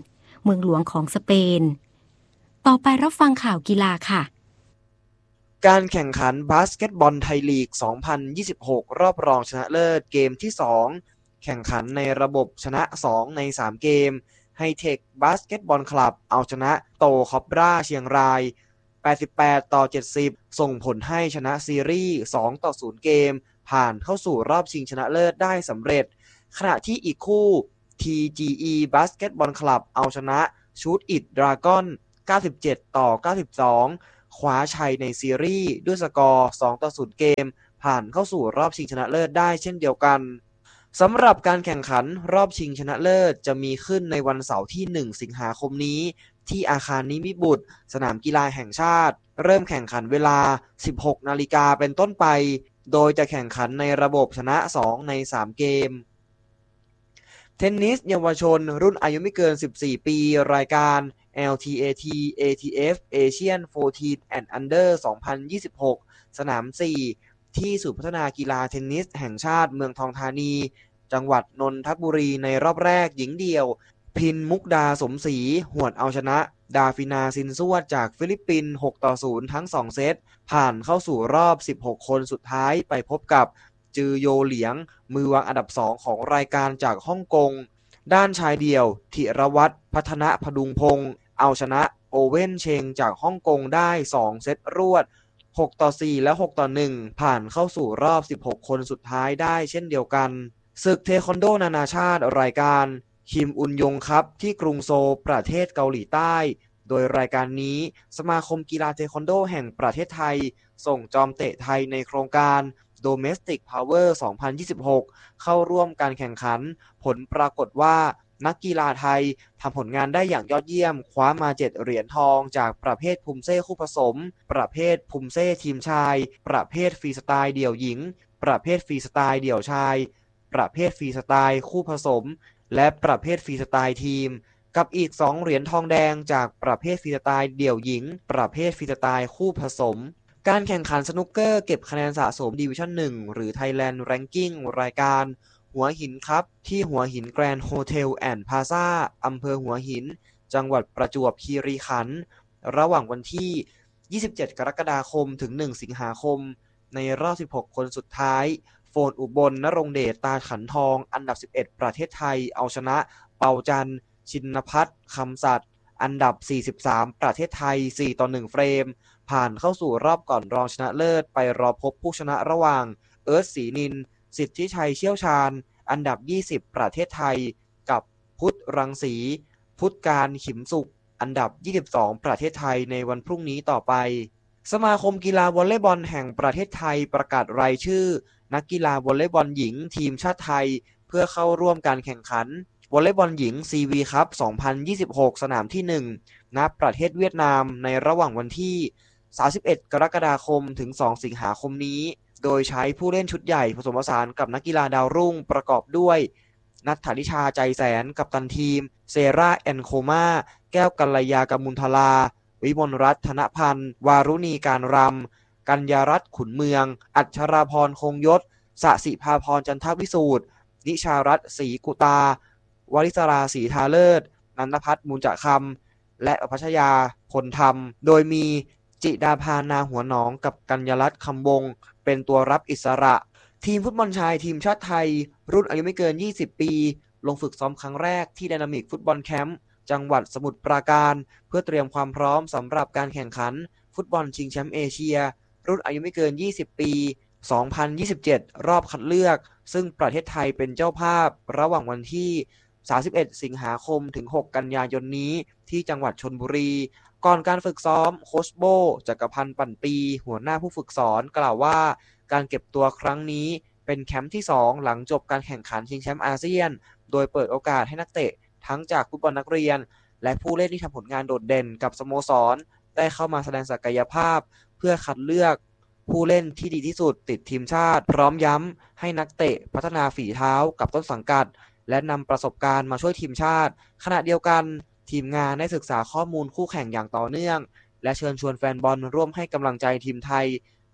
เมืองหลวงของสเปนต่อไปรับฟังข่าวกีฬาค่ะการแข่งขันบาสเกตบอลไทยลีก สองพันยี่สิบหก รอบรองชนะเลิศเกมที่ สอง แข่งขันในระบบชนะ สอง ใน สาม เกมไฮเทคบาสเกตบอลคลับเอาชนะโตคอบราเชียงราย แปดสิบแปดต่อเจ็ดสิบ ส่งผลให้ชนะซีรีส์ สองต่อศูนย์ เกมผ่านเข้าสู่รอบชิงชนะเลิศได้สำเร็จขณะที่อีกคู่ ที จี อี Basketball Club เอาชนะชูตอิทดราก้อนเก้าสิบเจ็ดต่อเก้าสิบสองคว้าชัยในซีรีส์ด้วยสกอร์สองต่อศูนย์เกมผ่านเข้าสู่รอบชิงชนะเลิศได้เช่นเดียวกันสำหรับการแข่งขันรอบชิงชนะเลิศจะมีขึ้นในวันเสาร์ที่หนึ่งสิงหาคมนี้ที่อาคารนิมิตรบุตรสนามกีฬาแห่งชาติเริ่มแข่งขันเวลา สิบหกนาฬิกาเป็นต้นไปโดยจะแข่งขันในระบบชนะสองในสามเกมเทนนิสเยาวชนรุ่นอายุไม่เกินสิบสี่ปีรายการ แอล ที เอ ที เอ ที เอฟ Asian สิบสี่ and Under สองพันยี่สิบหก สนาม สี่ ที่ศูนย์พัฒนากีฬาเทนนิสแห่งชาติเมืองทองธานีจังหวัดนนทบุรีในรอบแรกหญิงเดี่ยวพินมุกดาสมศรีหวดเอาชนะดาฟินาซินซวดจากฟิลิปปินส์หกต่อศูนย์ทั้งสองเซตผ่านเข้าสู่รอบสิบหกคนสุดท้ายไปพบกับจือโยเหลียงมือวางอันดับสองของรายการจากฮ่องกงด้านชายเดี่ยวธิรวัฒน์พัฒนพดุงพงศ์เอาชนะโอเว่นเชงจากฮ่องกงได้สองเซตรวดหกต่อสี่และหกต่อหนึ่งผ่านเข้าสู่รอบสิบหกคนสุดท้ายได้เช่นเดียวกันศึกเทควันโดนานาชาติรายการคิมอุนยงคัพที่กรุงโซลประเทศเกาหลีใต้โดยรายการนี้สมาคมกีฬาเทควันโดแห่งประเทศไทยส่งจอมเตะไทยในโครงการ Domestic Power สองพันยี่สิบหกเข้าร่วมการแข่งขันผลปรากฏว่านักกีฬาไทยทำผลงานได้อย่างยอดเยี่ยมคว้ามาเจ็ดเหรียญทองจากประเภทภูมิเซ่คู่ผสมประเภทภูมิเซ่ทีมชายประเภทฟรีสไตล์เดี่ยวหญิงประเภทฟรีสไตล์เดี่ยวชายประเภทฟรีสไตล์คู่ผสมและประเภทฟรีสไตล์ทีมกับอีกสองเหรียญทองแดงจากประเภทฟรีสไตล์เดี่ยวหญิงประเภทฟรีสไตล์คู่ผสมการแข่งขันสนุกเกอร์เก็บคะแนนสะสมดิวิชั่นหนึ่งหรือ Thailand Ranking รายการหัวหินครับที่หัวหินแกรนด์โฮเทลแอนด์พลาซ่าอำเภอหัวหินจังหวัดประจวบคีรีขันธ์ระหว่างวันที่ยี่สิบเจ็ดกรกฎาคมถึงหนึ่งสิงหาคมในรอบสิบหกคนสุดท้ายโฟนอุบลณรงค์เดชตาขันทองอันดับสิบเอ็ดประเทศไทยเอาชนะเปาจันทร์ชินภัทรคำสัตย์อันดับสี่สิบสามประเทศไทยสี่ต่อหนึ่งเฟรมผ่านเข้าสู่รอบก่อนรองชนะเลิศไปรอพบผู้ชนะระหว่างเอิร์ธศรีนินสิทธิชัยเชี่ยวชาญอันดับยี่สิบประเทศไทยกับพุทธรังสีพุทธการขิมสุขอันดับยี่สิบสองประเทศไทยในวันพรุ่งนี้ต่อไปสมาคมกีฬาวอลเลย์บอลแห่งประเทศไทยประกาศรายชื่อนักกีฬาวอลเลย์บอลหญิงทีมชาติไทยเพื่อเข้าร่วมการแข่งขันวอลเลย์บอลหญิง ซี วี คัพ สองพันยี่สิบหก สนามที่หนึ่งณประเทศเวียดนามในระหว่างวันที่สามสิบเอ็ดกรกฎาคมถึงสองสิงหาคมนี้โดยใช้ผู้เล่นชุดใหญ่ผสมผสานกับนักกีฬาดาวรุ่งประกอบด้วยณัฐฐานิชาใจแสนกัปตันทีมเซราแอนโคมาแก้วกัลยากมุลทลาวิมลรัตน์ธนพันธ์วารุณีการรำกัญญารัตน์ขุนเมืองอัชราพรคงยศสสิภาพรจันทวิสูตรนิชารัตน์ศรีกุตาวริศราศรีทาเลิศนันทพัฒน์มูลจะคำและอภัชยาพลธรรมโดยมีจิดาภานาหัวหนองกับกัญญารัตน์คำวงเป็นตัวรับอิสระทีมฟุตบอลชายทีมชาติไทยรุ่นอายุไม่เกินยี่สิบปีลงฝึกซ้อมครั้งแรกที่ไดนามิกฟุตบอลแคมป์จังหวัดสมุทรปราการเพื่อเตรียมความพร้อมสำหรับการแข่งขันฟุตบอลชิงแชมป์เอเชียรุ่นอายุไม่เกินยี่สิบปีสองพันยี่สิบเจ็ดรอบคัดเลือกซึ่งประเทศไทยเป็นเจ้าภาพระหว่างวันที่สามสิบเอ็ดสิงหาคมถึงหกกันยายนนี้ที่จังหวัดชลบุรีก่อนการฝึกซ้อมโค้ชโบจักรพันธ์ปั่นปีหัวหน้าผู้ฝึกสอนกล่าวว่าการเก็บตัวครั้งนี้เป็นแคมป์ที่สองหลังจบการแข่งขันชิงแชมป์อาเซียนโดยเปิดโอกาสให้นักเตะทั้งจากฟุตบอลนักเรียนและผู้เล่นที่ทำผลงานโดดเด่นกับสโมสรได้เข้ามาแสดงศักยภาพเพื่อคัดเลือกผู้เล่นที่ดีที่สุดติดทีมชาติพร้อมย้ำให้นักเตะพัฒนาฝีเท้ากับต้นสังกัดและนำประสบการณ์มาช่วยทีมชาติขณะเดียวกันทีมงานได้ศึกษาข้อมูลคู่แข่งอย่างต่อเนื่องและเชิญชวนแฟนบอลร่วมให้กำลังใจทีมไทย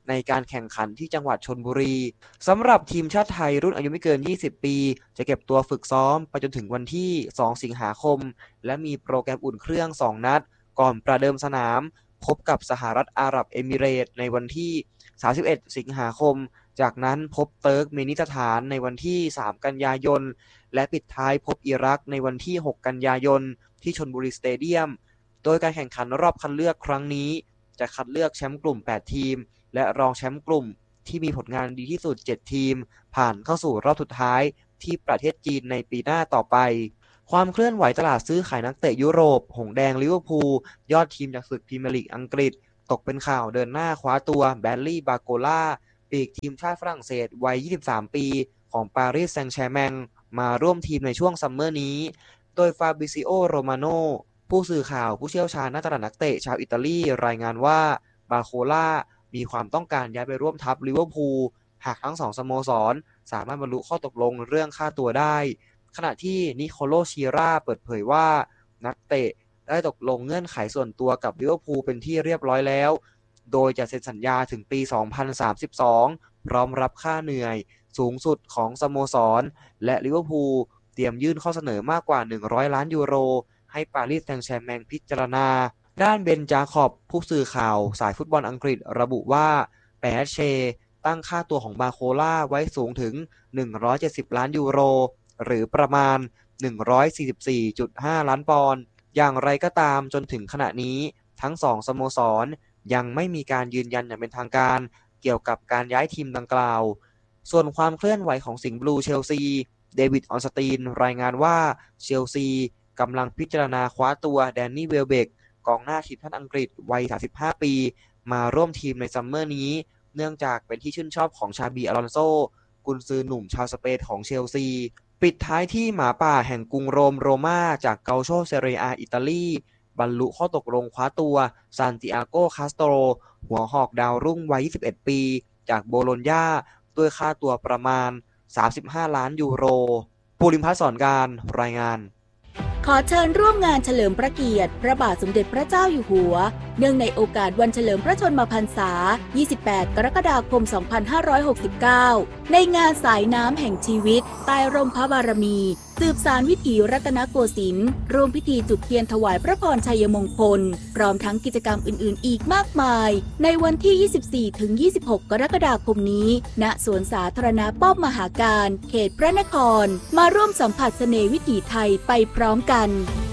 ในการแข่งขันที่จังหวัดชลบุรีสำหรับทีมชาติไทยรุ่นอายุไม่เกินยี่สิบปีจะเก็บตัวฝึกซ้อมไปจนถึงวันที่สองสิงหาคมและมีโปรแกรมอุ่นเครื่องสองนัดก่อนประเดิมสนามพบกับสหรัฐอาหรับเอมิเรตส์ในวันที่สามสิบเอ็ดสิงหาคมจากนั้นพบเติร์กเมนิสถานในวันที่สามกันยายนและปิดท้ายพบอิรักในวันที่หกกันยายนที่ชลบุรีสเตเดียมโดยการแข่งขันรอบคัดเลือกครั้งนี้จะคัดเลือกแชมป์กลุ่มแปดทีมและรองแชมป์กลุ่มที่มีผลงานดีที่สุดเจ็ดทีมผ่านเข้าสู่รอบสุดท้ายที่ประเทศจีนในปีหน้าต่อไปความเคลื่อนไหวตลาดซื้อขายนักเตะยุโรปหงแดงลิเวอร์พูลยอดทีมจากศึกพรีเมียร์ลีกอังกฤษตกเป็นข่าวเดินหน้าคว้าตัวแบดลี่บาโกล่าปีกทีมชาติฝรั่งเศสวัยยี่สิบสามปีของปารีสแซงต์แชร์แมงมาร่วมทีมในช่วงซัมเมอร์นี้โดยฟาบริซิโอโรมาโนผู้สื่อข่าวผู้เชี่ยวชาญด้านตลาดนักเตะชาวอิตาลีรายงานว่าบาโคล่ามีความต้องการย้ายไปร่วมทัพลิเวอร์พูลหากทั้งสองสโมสรสามารถบรรลุข้อตกลงเรื่องค่าตัวได้ขณะที่นิโคโลชิราเปิดเผยว่านักเตะได้ตกลงเงื่อนไขส่วนตัวกับลิเวอร์พูลเป็นที่เรียบร้อยแล้วโดยจะเซ็นสัญญาถึงปีสองพันสามสิบสองพร้อมรับค่าเหนื่อยสูงสุดของสโมสรและลิเวอร์พูลเตรียมยื่นข้อเสนอมากกว่าหนึ่งร้อยล้านยูโรให้ปารีสแซงต์แชร์แมงพิจารณาด้านเบนจาคอบผู้สื่อข่าวสายฟุตบอลอังกฤษระบุว่าแปแเชตั้งค่าตัวของบาโคล่าไว้สูงถึงหนึ่งร้อยเจ็ดสิบล้านยูโรหรือประมาณ หนึ่งร้อยสี่สิบสี่จุดห้า ล้านปอนด์อย่างไรก็ตามจนถึงขณะนี้ทั้งสองสโมสรยังไม่มีการยืนยันอย่างเป็นทางการเกี่ยวกับการย้ายทีมดังกล่าวส่วนความเคลื่อนไหวของสิงห์บลูเชลซีเดวิดออนสตีนรายงานว่าเชลซีกำลังพิจารณาคว้าตัวแดนนี่เวลเบกกองหน้าทีมชาติอังกฤษวัยสามสิบห้าปีมาร่วมทีมในซัมเมอร์นี้เนื่องจากเป็นที่ชื่นชอบของชาบีอลอนโซกุนซือหนุ่มชาวสเปนของเชลซีปิดท้ายที่หมาป่าแห่งกรุงโรมโรม่าจากเกาโชเซเรียอาอิตาลีบรรลุข้อตกลงคว้าตัวซานติอาโกคาสโตรหัวหอกดาวรุ่งวัยยี่สิบเอ็ดปีจากโบโลญญาด้วยค่าตัวประมาณสามสิบห้าล้านยูโรภูริพัฒน์สอนการรายงานขอเชิญร่วมงานเฉลิมพระเกียรติพระบาทสมเด็จพระเจ้าอยู่หัวเนื่องในโอกาสวันเฉลิมพระชนมพรรษายี่สิบแปดกรกฎาคมสองพันห้าร้อยหกสิบเก้าในงานสายน้ำแห่งชีวิตใต้ร่มพระบารมีสืบสานวิถีรัตนโกสินทร์ร่วมพิธีจุดเทียนถวายพระพรชัยมงคลพร้อมทั้งกิจกรรมอื่นๆอีกมากมายในวันที่ ยี่สิบสี่ถึงยี่สิบหก กรกฎาคมนี้ณสวนสาธารณะป้อมมหาการเขตพระนครมาร่วมสัมผัสเสน่ห์วิถีไทยไปพร้อมกัน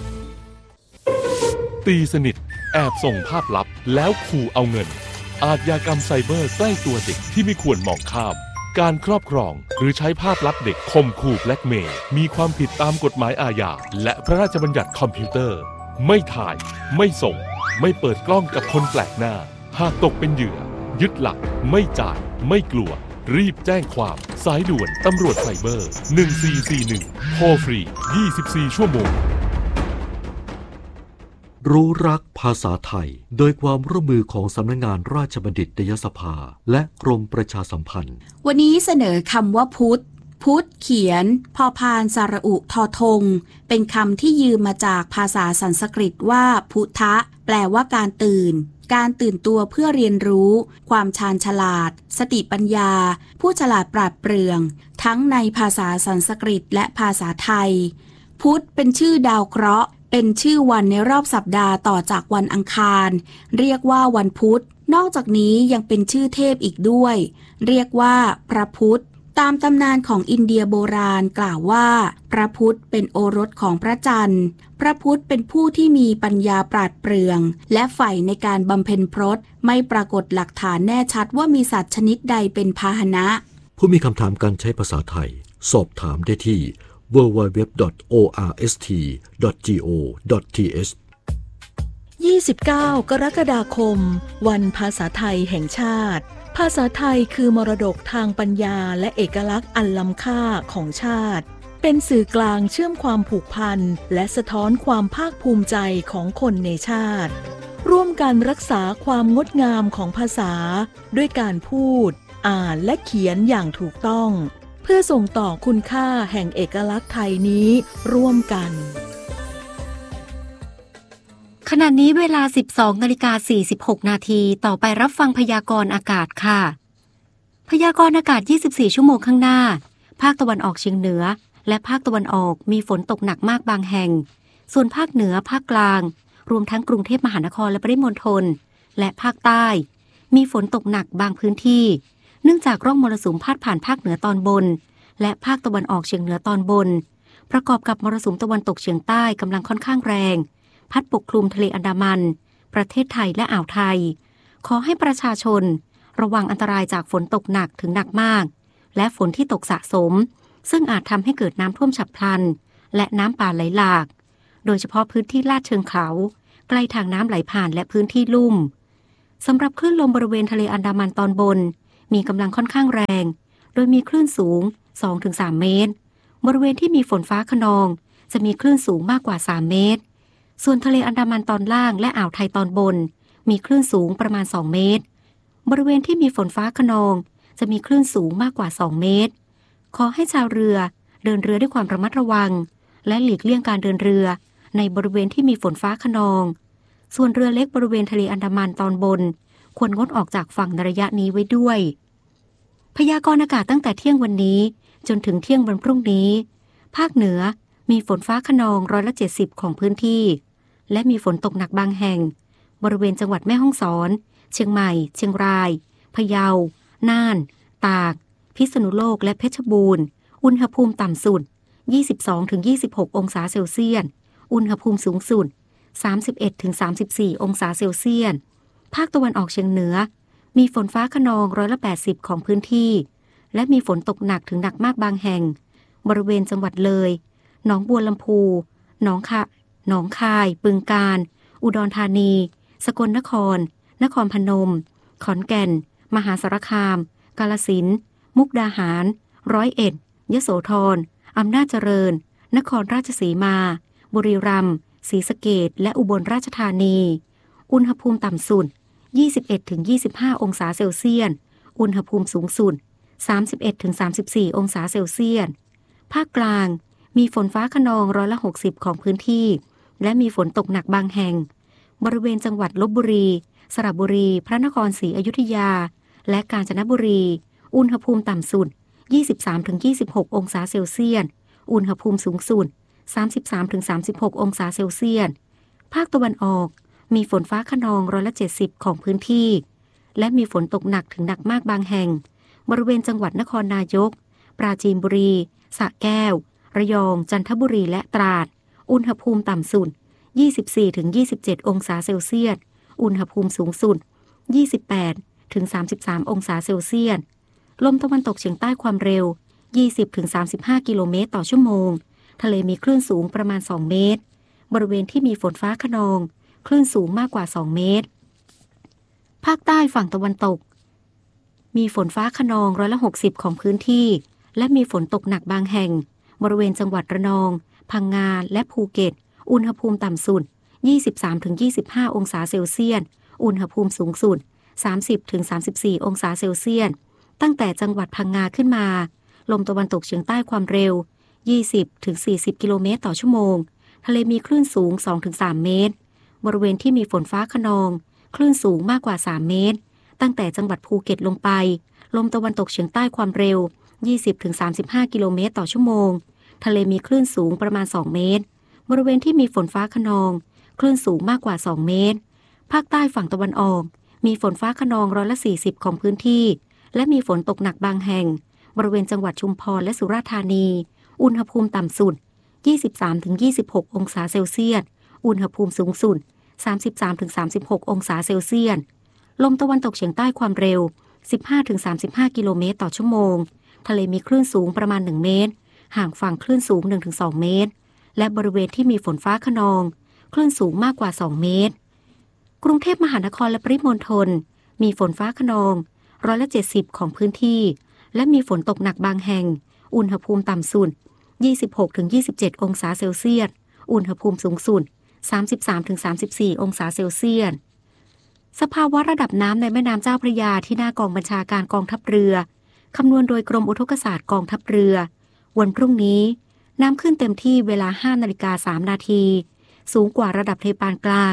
ตีสนิทแอบส่งภาพลับแล้วขู่เอาเงินอาชญากรรมไซเบอร์ใกล้ตัวเด็กที่ไม่ควรมองข้ามการครอบครองหรือใช้ภาพลับเด็กข่มขู่แบล็กเมย์มีความผิดตามกฎหมายอาญาและพระราชบัญญัติคอมพิวเตอร์ไม่ถ่ายไม่ส่งไม่เปิดกล้องกับคนแปลกหน้าหากตกเป็นเหยื่อยึดหลักไม่จ่ายไม่กลัวรีบแจ้งความสายด่วนตำรวจไซเบอร์หนึ่งสี่สี่หนึ่งโทรฟรียี่สิบสี่ชั่วโมงรู้รักภาษาไทยโดยความร่วมมือของสำนักงานราชบัณฑิตยสภาและกรมประชาสัมพันธ์วันนี้เสนอคำว่าพุทธพุทธเขียนพอพานสระอุทอทงเป็นคำที่ยืมมาจากภาษาสันสกฤตว่าพุทธะแปลว่าการตื่นการตื่นตัวเพื่อเรียนรู้ความชาญฉลาดสติปัญญาผู้ฉลาดปราดเปรื่องทั้งในภาษาสันสกฤตและภาษาไทยพุธเป็นชื่อดาวเคราะห์เป็นชื่อวันในรอบสัปดาห์ต่อจากวันอังคารเรียกว่าวันพุธนอกจากนี้ยังเป็นชื่อเทพอีกด้วยเรียกว่าพระพุธตามตำนานของอินเดียโบราณกล่าวว่าพระพุธเป็นโอรสของพระจันทร์พระพุธเป็นผู้ที่มีปัญญาปราดเปรื่องและใฝ่ในการบำเพ็ญพรตไม่ปรากฏหลักฐานแน่ชัดว่ามีสัตว์ชนิดใดเป็นพาหนะผู้มีคำถามการใช้ภาษาไทยสอบถามได้ที่ ดับเบิลยู ดับเบิลยู ดับเบิลยู ดอท โอ อาร์ เอส ที ดอท จี โอ ดอท ที เอชยี่สิบเก้ากรกฎาคมวันภาษาไทยแห่งชาติภาษาไทยคือมรดกทางปัญญาและเอกลักษณ์อันล้ำค่าของชาติเป็นสื่อกลางเชื่อมความผูกพันและสะท้อนความภาคภูมิใจของคนในชาติร่วมกันรักษาความงดงามของภาษาด้วยการพูดอ่านและเขียนอย่างถูกต้องเพื่อส่งต่อคุณค่าแห่งเอกลักษณ์ไทยนี้ร่วมกันขณะนี้เวลา สิบสองนาฬิกาสี่สิบหกนาทีต่อไปรับฟังพยากรณ์อากาศค่ะพยากรณ์อากาศยี่สิบสี่ชั่วโมงข้างหน้าภาคตะวันออกเฉียงเหนือและภาคตะวันออกมีฝนตกหนักมากบางแห่งส่วนภาคเหนือภาคกลางรวมทั้งกรุงเทพมหานครและปริมณฑลและภาคใต้มีฝนตกหนักบางพื้นที่เนื่องจากร่องมรสุมพาดผ่านภาคเหนือตอนบนและภาคตะวันออกเฉียงเหนือตอนบนประกอบกับมรสุมตะวันตกเฉียงใต้กำลังค่อนข้างแรงพัดปกคลุมทะเลอันดามันประเทศไทยและอ่าวไทยขอให้ประชาชนระวังอันตรายจากฝนตกหนักถึงหนักมากและฝนที่ตกสะสมซึ่งอาจทำให้เกิดน้ำท่วมฉับพลันและน้ำป่าไหลหลากโดยเฉพาะพื้นที่ลาดเชิงเขาใกล้ทางน้ำไหลผ่านและพื้นที่ลุ่มสำหรับคลื่นลมบริเวณทะเลอันดามันตอนบนมีกำลังค่อนข้างแรงโดยมีคลื่นสูง สองถึงสาม เมตรบริเวณที่มีฝนฟ้าคะนองจะมีคลื่นสูงมากกว่าสามเมตรส่วนทะเลอันดามันตอนล่างและอ่าวไทยตอนบนมีคลื่นสูงประมาณสองเมตรบริเวณที่มีฝนฟ้าคะนองจะมีคลื่นสูงมากกว่าสองเมตรขอให้ชาวเรือเดินเรือด้วยความระมัดระวังและหลีกเลี่ยงการเดินเรือในบริเวณที่มีฝนฟ้าคะนองส่วนเรือเล็กบริเวณทะเลอันดามันตอนบนควรงดออกจากฝั่งในระยะนี้ไว้ด้วยพยากรณ์อากาศตั้งแต่เที่ยงวันนี้จนถึงเที่ยงวันพรุ่งนี้ภาคเหนือมีฝนฟ้าคะนองร้อยละเจ็ดสิบของพื้นที่และมีฝนตกหนักบางแห่งบริเวณจังหวัดแม่ฮ่องสอนเชียงใหม่เชียงรายพะเยาน่านตากพิษณุโลกและเพชรบูรณ์อุณหภูมิต่ำสุด ยี่สิบสองถึงยี่สิบหก องศาเซลเซียสอุณหภูมิสูงสุด สามสิบเอ็ดถึงสามสิบสี่ องศาเซลเซียสภาคตะวันออกเฉียงเหนือมีฝนฟ้าคะนองร้อยละแปดสิบของพื้นที่และมีฝนตกหนักถึงหนักมากบางแห่งบริเวณจังหวัดเลยหนองบัวลำพูหนองคะหนองคายบึงกาฬอุดรธานีสกลนครนครพนมขอนแก่นมหาสารคามกาฬสินธุ์มุกดาหารร้อยเอ็ดยโสธรอำนาจเจริญนครราชสีมาบุรีรัมย์ศรีสะเกษและอุบลราชธานีอุณหภูมิต่ำสุด ยี่สิบเอ็ดถึงยี่สิบห้า องศาเซลเซียสอุณหภูมิสูงสุด สามสิบเอ็ดถึงสามสิบสี่ องศาเซลเซียสภาคกลางมีฝนฟ้าคะนองร้อยละหกสิบของพื้นที่และมีฝนตกหนักบางแห่งบริเวณจังหวัดลพบุรีสระบุรีพระนครศรีอยุธยาและกาญจนบุรีอุณหภูมิต่ำสุด ยี่สิบสามถึงยี่สิบหก องศาเซลเซียสอุณหภูมิสูงสุด สามสิบสามถึงสามสิบหก องศาเซลเซียสภาคตะวันออกมีฝนฟ้าคะนองร้อยละเจ็ดสิบของพื้นที่และมีฝนตกหนักถึงหนักมากบางแห่งบริเวณจังหวัดนครนายกปราจีนบุรีสระแก้วระยองจันทบุรีและตราดอุณหภูมิต่ำสุด ยี่สิบสี่ถึงยี่สิบเจ็ด องศาเซลเซียสอุณหภูมิสูงสุด ยี่สิบแปดถึงสามสิบสาม องศาเซลเซียสลมตะวันตกเฉียงใต้ความเร็ว ยี่สิบถึงสามสิบห้า กิโลเมตรต่อชั่วโมงทะเลมีคลื่นสูงประมาณสองเมตรบริเวณที่มีฝนฟ้าคะนองคลื่นสูงมากกว่าสองเมตรภาคใต้ฝั่งตะวันตกมีฝนฟ้าคะนองร้อยละหกสิบของพื้นที่และมีฝนตกหนักบางแห่งบริเวณจังหวัดระนองพังงาและภูเก็ตอุณหภูมิต่ำสุด ยี่สิบสามถึงยี่สิบห้า องศาเซลเซียสอุณหภูมิสูงสุด สามสิบถึงสามสิบสี่ องศาเซลเซียสตั้งแต่จังหวัดพังงาขึ้นมาลมตะวันตกเฉียงใต้ความเร็ว ยี่สิบถึงสี่สิบ กิโลเมตรต่อชั่วโมงทะเลมีคลื่นสูง สองถึงสาม เมตรบริเวณที่มีฝนฟ้าคะนองคลื่นสูงมากกว่าสามเมตรตั้งแต่จังหวัดภูเก็ตลงไปลมตะวันตกเฉียงใต้ความเร็ว ยี่สิบถึงสามสิบห้า กิโลเมตรต่อชั่วโมงทะเลมีคลื่นสูงประมาณสองเมตรบริเวณที่มีฝนฟ้าคะนองคลื่นสูงมากกว่าสองเมตรภาคใต้ฝั่งตะวันออกมีฝนฟ้าคะนองร้อยละสี่สิบของพื้นที่และมีฝนตกหนักบางแห่งบริเวณจังหวัดชุมพรและสุราษฎร์ธานีอุณหภูมิต่ำสุด ยี่สิบสามถึงยี่สิบหก องศาเซลเซียสอุณหภูมิสูงสุด สามสิบสามถึงสามสิบหก องศาเซลเซียสลมตะวันตกเฉียงใต้ความเร็ว สิบห้าถึงสามสิบห้า กิโลเมตรต่อชั่วโมงทะเลมีคลื่นสูงประมาณหนึ่งเมตรห่างฝั่งคลื่นสูง หนึ่งถึงสอง เมตรและบริเวณที่มีฝนฟ้าคะนองคลื่นสูงมากกว่าสองเมตรกรุงเทพมหานครและปริมณฑลมีฝนฟ้าคะนองร้อยละเจ็ดสิบของพื้นที่และมีฝนตกหนักบางแห่งอุณหภูมิต่ำสุด ยี่สิบหกถึงยี่สิบเจ็ด องศาเซลเซียสอุณหภูมิสูงสุด สามสิบสามถึงสามสิบสี่ องศาเซลเซียสสภาวะระดับน้ำในแม่น้ำเจ้าพระยาที่หน้ากองบัญชาการกองทัพเรือคำนวณโดยกรมอุทกศาสตร์กองทัพเรือวันพรุ่งนี้น้ำขึ้นเต็มที่เวลา ห้านาฬิกาสามนาทีสูงกว่าระดับทะเลปานกลาง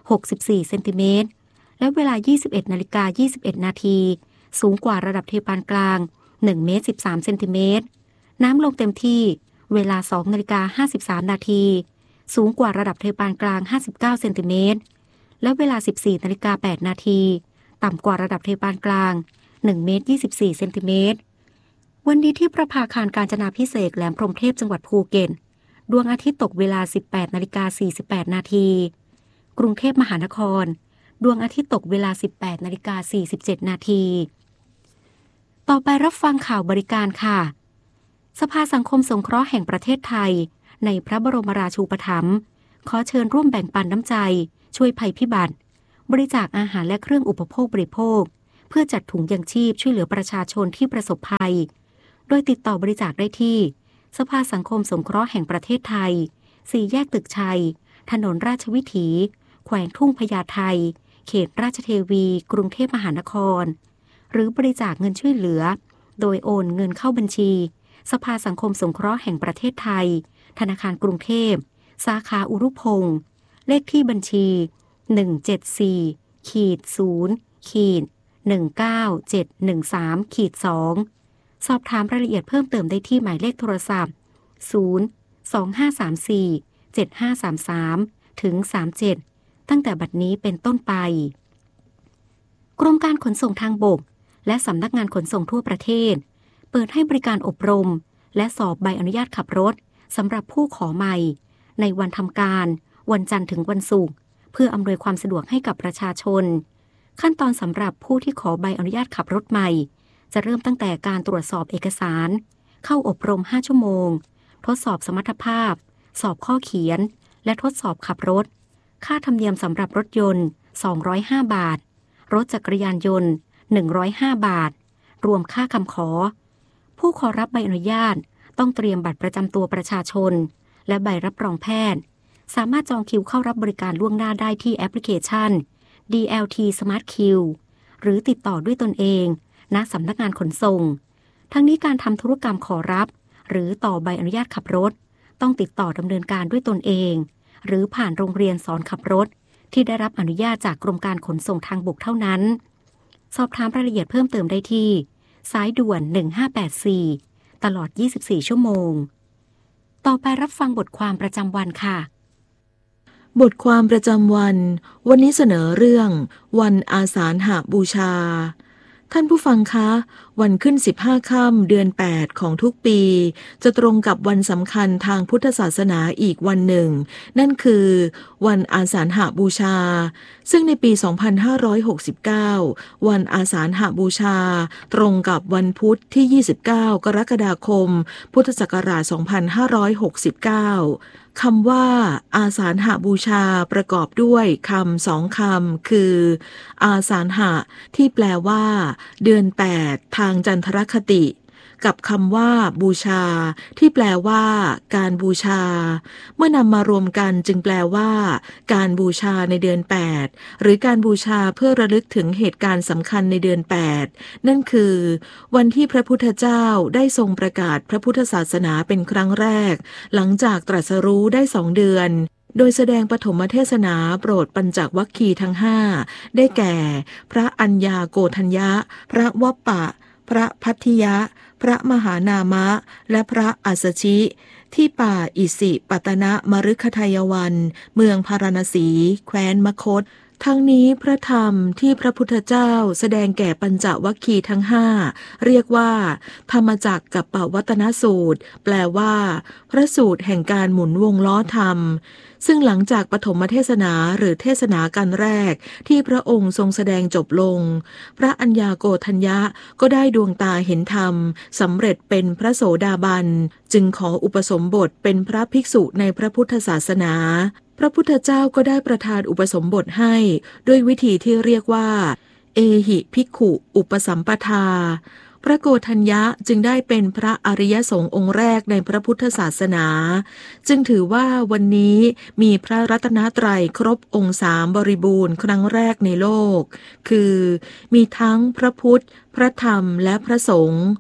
หกสิบสี่เซนติเมตรและเวลา ยี่สิบเอ็ดนาฬิกายี่สิบเอ็ดนาทีสูงกว่าระดับทะเลปานกลางหนึ่งเมตรสิบสามเซนติเมตรน้ำลงเต็มที่เวลา สองนาฬิกาห้าสิบสามนาทีสูงกว่าระดับทะเลปานกลางห้าสิบเก้าเซนติเมตรและเวลา สิบสี่นาฬิกาแปดนาทีต่ำกว่าระดับทะเลปานกลางหนึ่งเมตรยี่สิบสี่เซนติเมตรวันนี้ที่ประภาคารกาญจนาภิเษกแหลมพรหมเทพจังหวัดภูเก็ตดวงอาทิตย์ตกเวลา สิบแปดนาฬิกาสี่สิบแปดนาทีกรุงเทพมหานครดวงอาทิตย์ตกเวลา สิบแปดนาฬิกาสี่สิบเจ็ดนาทีต่อไปรับฟังข่าวบริการค่ะสภาสังคมสงเคราะห์แห่งประเทศไทยในพระบรมราชูปถัมภ์ขอเชิญร่วมแบ่งปันน้ำใจช่วยภัยพิบัติบริจาคอาหารและเครื่องอุปโภคบริโภคเพื่อจัดถุงยังชีพช่วยเหลือประชาชนที่ประสบภัยโดยติดต่อบริจาคได้ที่สภาสังคมสงเคราะห์แห่งประเทศไทยสี่แยกตึกชัยถนนราชวิถีแขวงทุ่งพญาไทเขตราชเทวีกรุงเทพมหานครหรือบริจาคเงินช่วยเหลือโดยโอนเงินเข้าบัญชีสภาสังคมสงเคราะห์แห่งประเทศไทยธนาคารกรุงเทพสาขาอุรุพงศ์เลขที่บัญชีหนึ่ง เจ็ด สี่ ศูนย์ หนึ่ง เก้า เจ็ด หนึ่ง สาม สอง สอบถามรายละเอียดเพิ่มเติมได้ที่หมายเลขโทรศัพท์ศูนย์ สอง ห้า สาม สี่ เจ็ด ห้า สาม สาม ถึง สามสิบเจ็ดตั้งแต่บัดนี้เป็นต้นไปกรมการขนส่งทางบกและสำนักงานขนส่งทั่วประเทศเปิดให้บริการอบรมและสอบใบอนุญาตขับรถสำหรับผู้ขอใหม่ในวันทำการวันจันทร์ถึงวันศุกร์เพื่ออำนวยความสะดวกให้กับประชาชนขั้นตอนสำหรับผู้ที่ขอใบอนุญาตขับรถใหม่จะเริ่มตั้งแต่การตรวจสอบเอกสารเข้าอบรมห้าชั่วโมงทดสอบสมรรถภาพสอบข้อเขียนและทดสอบขับรถค่าธรรมเนียมสำหรับรถยนต์สองร้อยห้าบาทรถจักรยานยนต์หนึ่งร้อยห้าบาทรวมค่าคำขอผู้ขอรับใบอนุญาตต้องเตรียมบัตรประจำตัวประชาชนและใบรับรองแพทย์สามารถจองคิวเข้ารับบริการล่วงหน้าได้ที่แอปพลิเคชัน ดี แอล ที Smart Queue หรือติดต่อด้วยตนเองณสำนักงานขนส่งทั้งนี้การทำธุรกรรมขอรับหรือต่อใบอนุญาตขับรถต้องติดต่อดำเนินการด้วยตนเองหรือผ่านโรงเรียนสอนขับรถที่ได้รับอนุญาตจากกรมการขนส่งทางบกเท่านั้นสอบถามรายละเอียดเพิ่มเติมได้ที่สายด่วนหนึ่งห้าแปดสี่ตลอดยี่สิบสี่ชั่วโมงต่อไปรับฟังบทความประจำวันค่ะบทความประจำวันวันนี้เสนอเรื่องวันอาสาฬหบูชาท่านผู้ฟังคะวันขึ้นสิบห้าค่ำเดือนแปดของทุกปีจะตรงกับวันสำคัญทางพุทธศาสนาอีกวันหนึ่งนั่นคือวันอาสาฬหบูชาซึ่งในปี สองพันห้าร้อยหกสิบเก้า วันอาสาฬหบูชาตรงกับวันพุธที่ ยี่สิบเก้า กรกฎาคม พุทธศักราช สองพันห้าร้อยหกสิบเก้าคำว่าอาสาฬหบูชาประกอบด้วยคำสองคำคืออาสาฬหะที่แปลว่าเดือนแปดทางจันทรคติกับคำว่าบูชาที่แปลว่าการบูชาเมื่อนำมารวมกันจึงแปลว่าการบูชาในเดือนแปดหรือการบูชาเพื่อระลึกถึงเหตุการณ์สำคัญในเดือนแปดนั่นคือวันที่พระพุทธเจ้าได้ทรงประกาศพระพุทธศาสนาเป็นครั้งแรกหลังจากตรัสรู้ได้สองเดือนโดยแสดงปฐมเทศนาโปรดปัญจวัคคีย์ทั้งห้าได้แก่พระอัญญาโกฏัญญะพระวัปปะพระพัทธิยะพระมหานามะและพระอัสสชิที่ป่าอิสิปตนะมฤคทายวันเมืองพาราณสีแคว้นมคธทั้งนี้พระธรรมที่พระพุทธเจ้าแสดงแก่ปัญจวัคคีย์ทั้งห้าเรียกว่าธรรมจักรกัปปวัตตนสูตรแปลว่าพระสูตรแห่งการหมุนวงล้อธรรมซึ่งหลังจากปฐมเทศนาหรือเทศนาการแรกที่พระองค์ทรงแสดงจบลงพระอัญญาโกฏัญญะก็ได้ดวงตาเห็นธรรมสำเร็จเป็นพระโสดาบันจึงขออุปสมบทเป็นพระภิกษุในพระพุทธศาสนาพระพุทธเจ้าก็ได้ประทานอุปสมบทให้ด้วยวิธีที่เรียกว่าเอหิภิกขุอุปสัมปทาพระโกฏัญญะจึงได้เป็นพระอริยสงฆ์องค์แรกในพระพุทธศาสนาจึงถือว่าวันนี้มีพระรัตนตรัยครบองค์สามบริบูรณ์ครั้งแรกในโลกคือมีทั้งพระพุทธพระธรรมและพระสงฆ์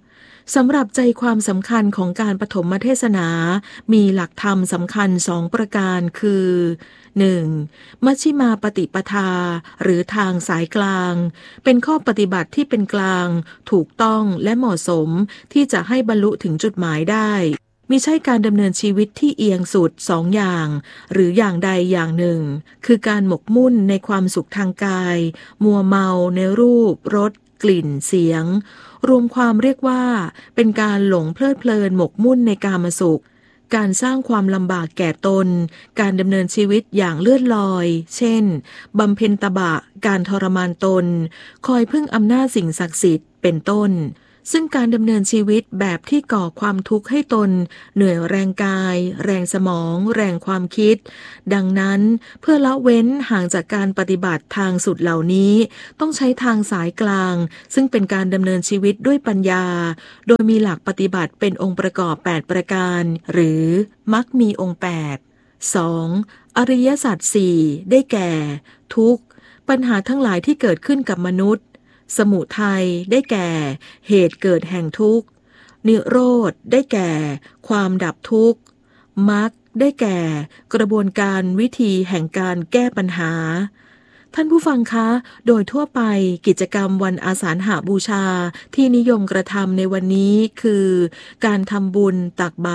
สำหรับใจความสำคัญของการปฐมเทศนามีหลักธรรมสำคัญสองประการคือ หนึ่ง. มัชฌิมาปฏิปทาหรือทางสายกลางเป็นข้อปฏิบัติที่เป็นกลางถูกต้องและเหมาะสมที่จะให้บรรลุถึงจุดหมายได้มิใช่การดำเนินชีวิตที่เอียงสุดสองอย่างหรืออย่างใดอย่างหนึ่งคือการหมกมุ่นในความสุขทางกายมัวเมาในรูปรสกลิ่นเสียงรวมความเรียกว่าเป็นการหลงเพลิดเพลินหมกมุ่นในกามสุขการสร้างความลำบากแก่ตนการดำเนินชีวิตอย่างเลื่อนลอยเช่นบำเพ็ญตบะการทรมานตนคอยพึ่งอำนาจสิ่งศักดิ์สิทธิ์เป็นต้นซึ่งการดำเนินชีวิตแบบที่ก่อความทุกข์ให้ตนเหนื่อยแรงกายแรงสมองแรงความคิดดังนั้นเพื่อละเว้นห่างจากการปฏิบัติทางสุดเหล่านี้ต้องใช้ทางสายกลางซึ่งเป็นการดำเนินชีวิตด้วยปัญญาโดยมีหลักปฏิบัติเป็นองค์ประกอบแปดประการหรือมรรคมีองค์แปด สอง. อริยสัจสี่ได้แก่ทุกข์ปัญหาทั้งหลายที่เกิดขึ้นกับมนุษย์สมุทัยได้แก่เหตุเกิดแห่งทุกข์นิโรธได้แก่ความดับทุกข์มรรคได้แก่กระบวนการวิธีแห่งการแก้ปัญหาท่านผู้ฟังคะโดยทั่วไปกิจกรรมวันอาสาฬหบูชาที่นิยมกระทำในวันนี้คือการทำบุญตักบาตร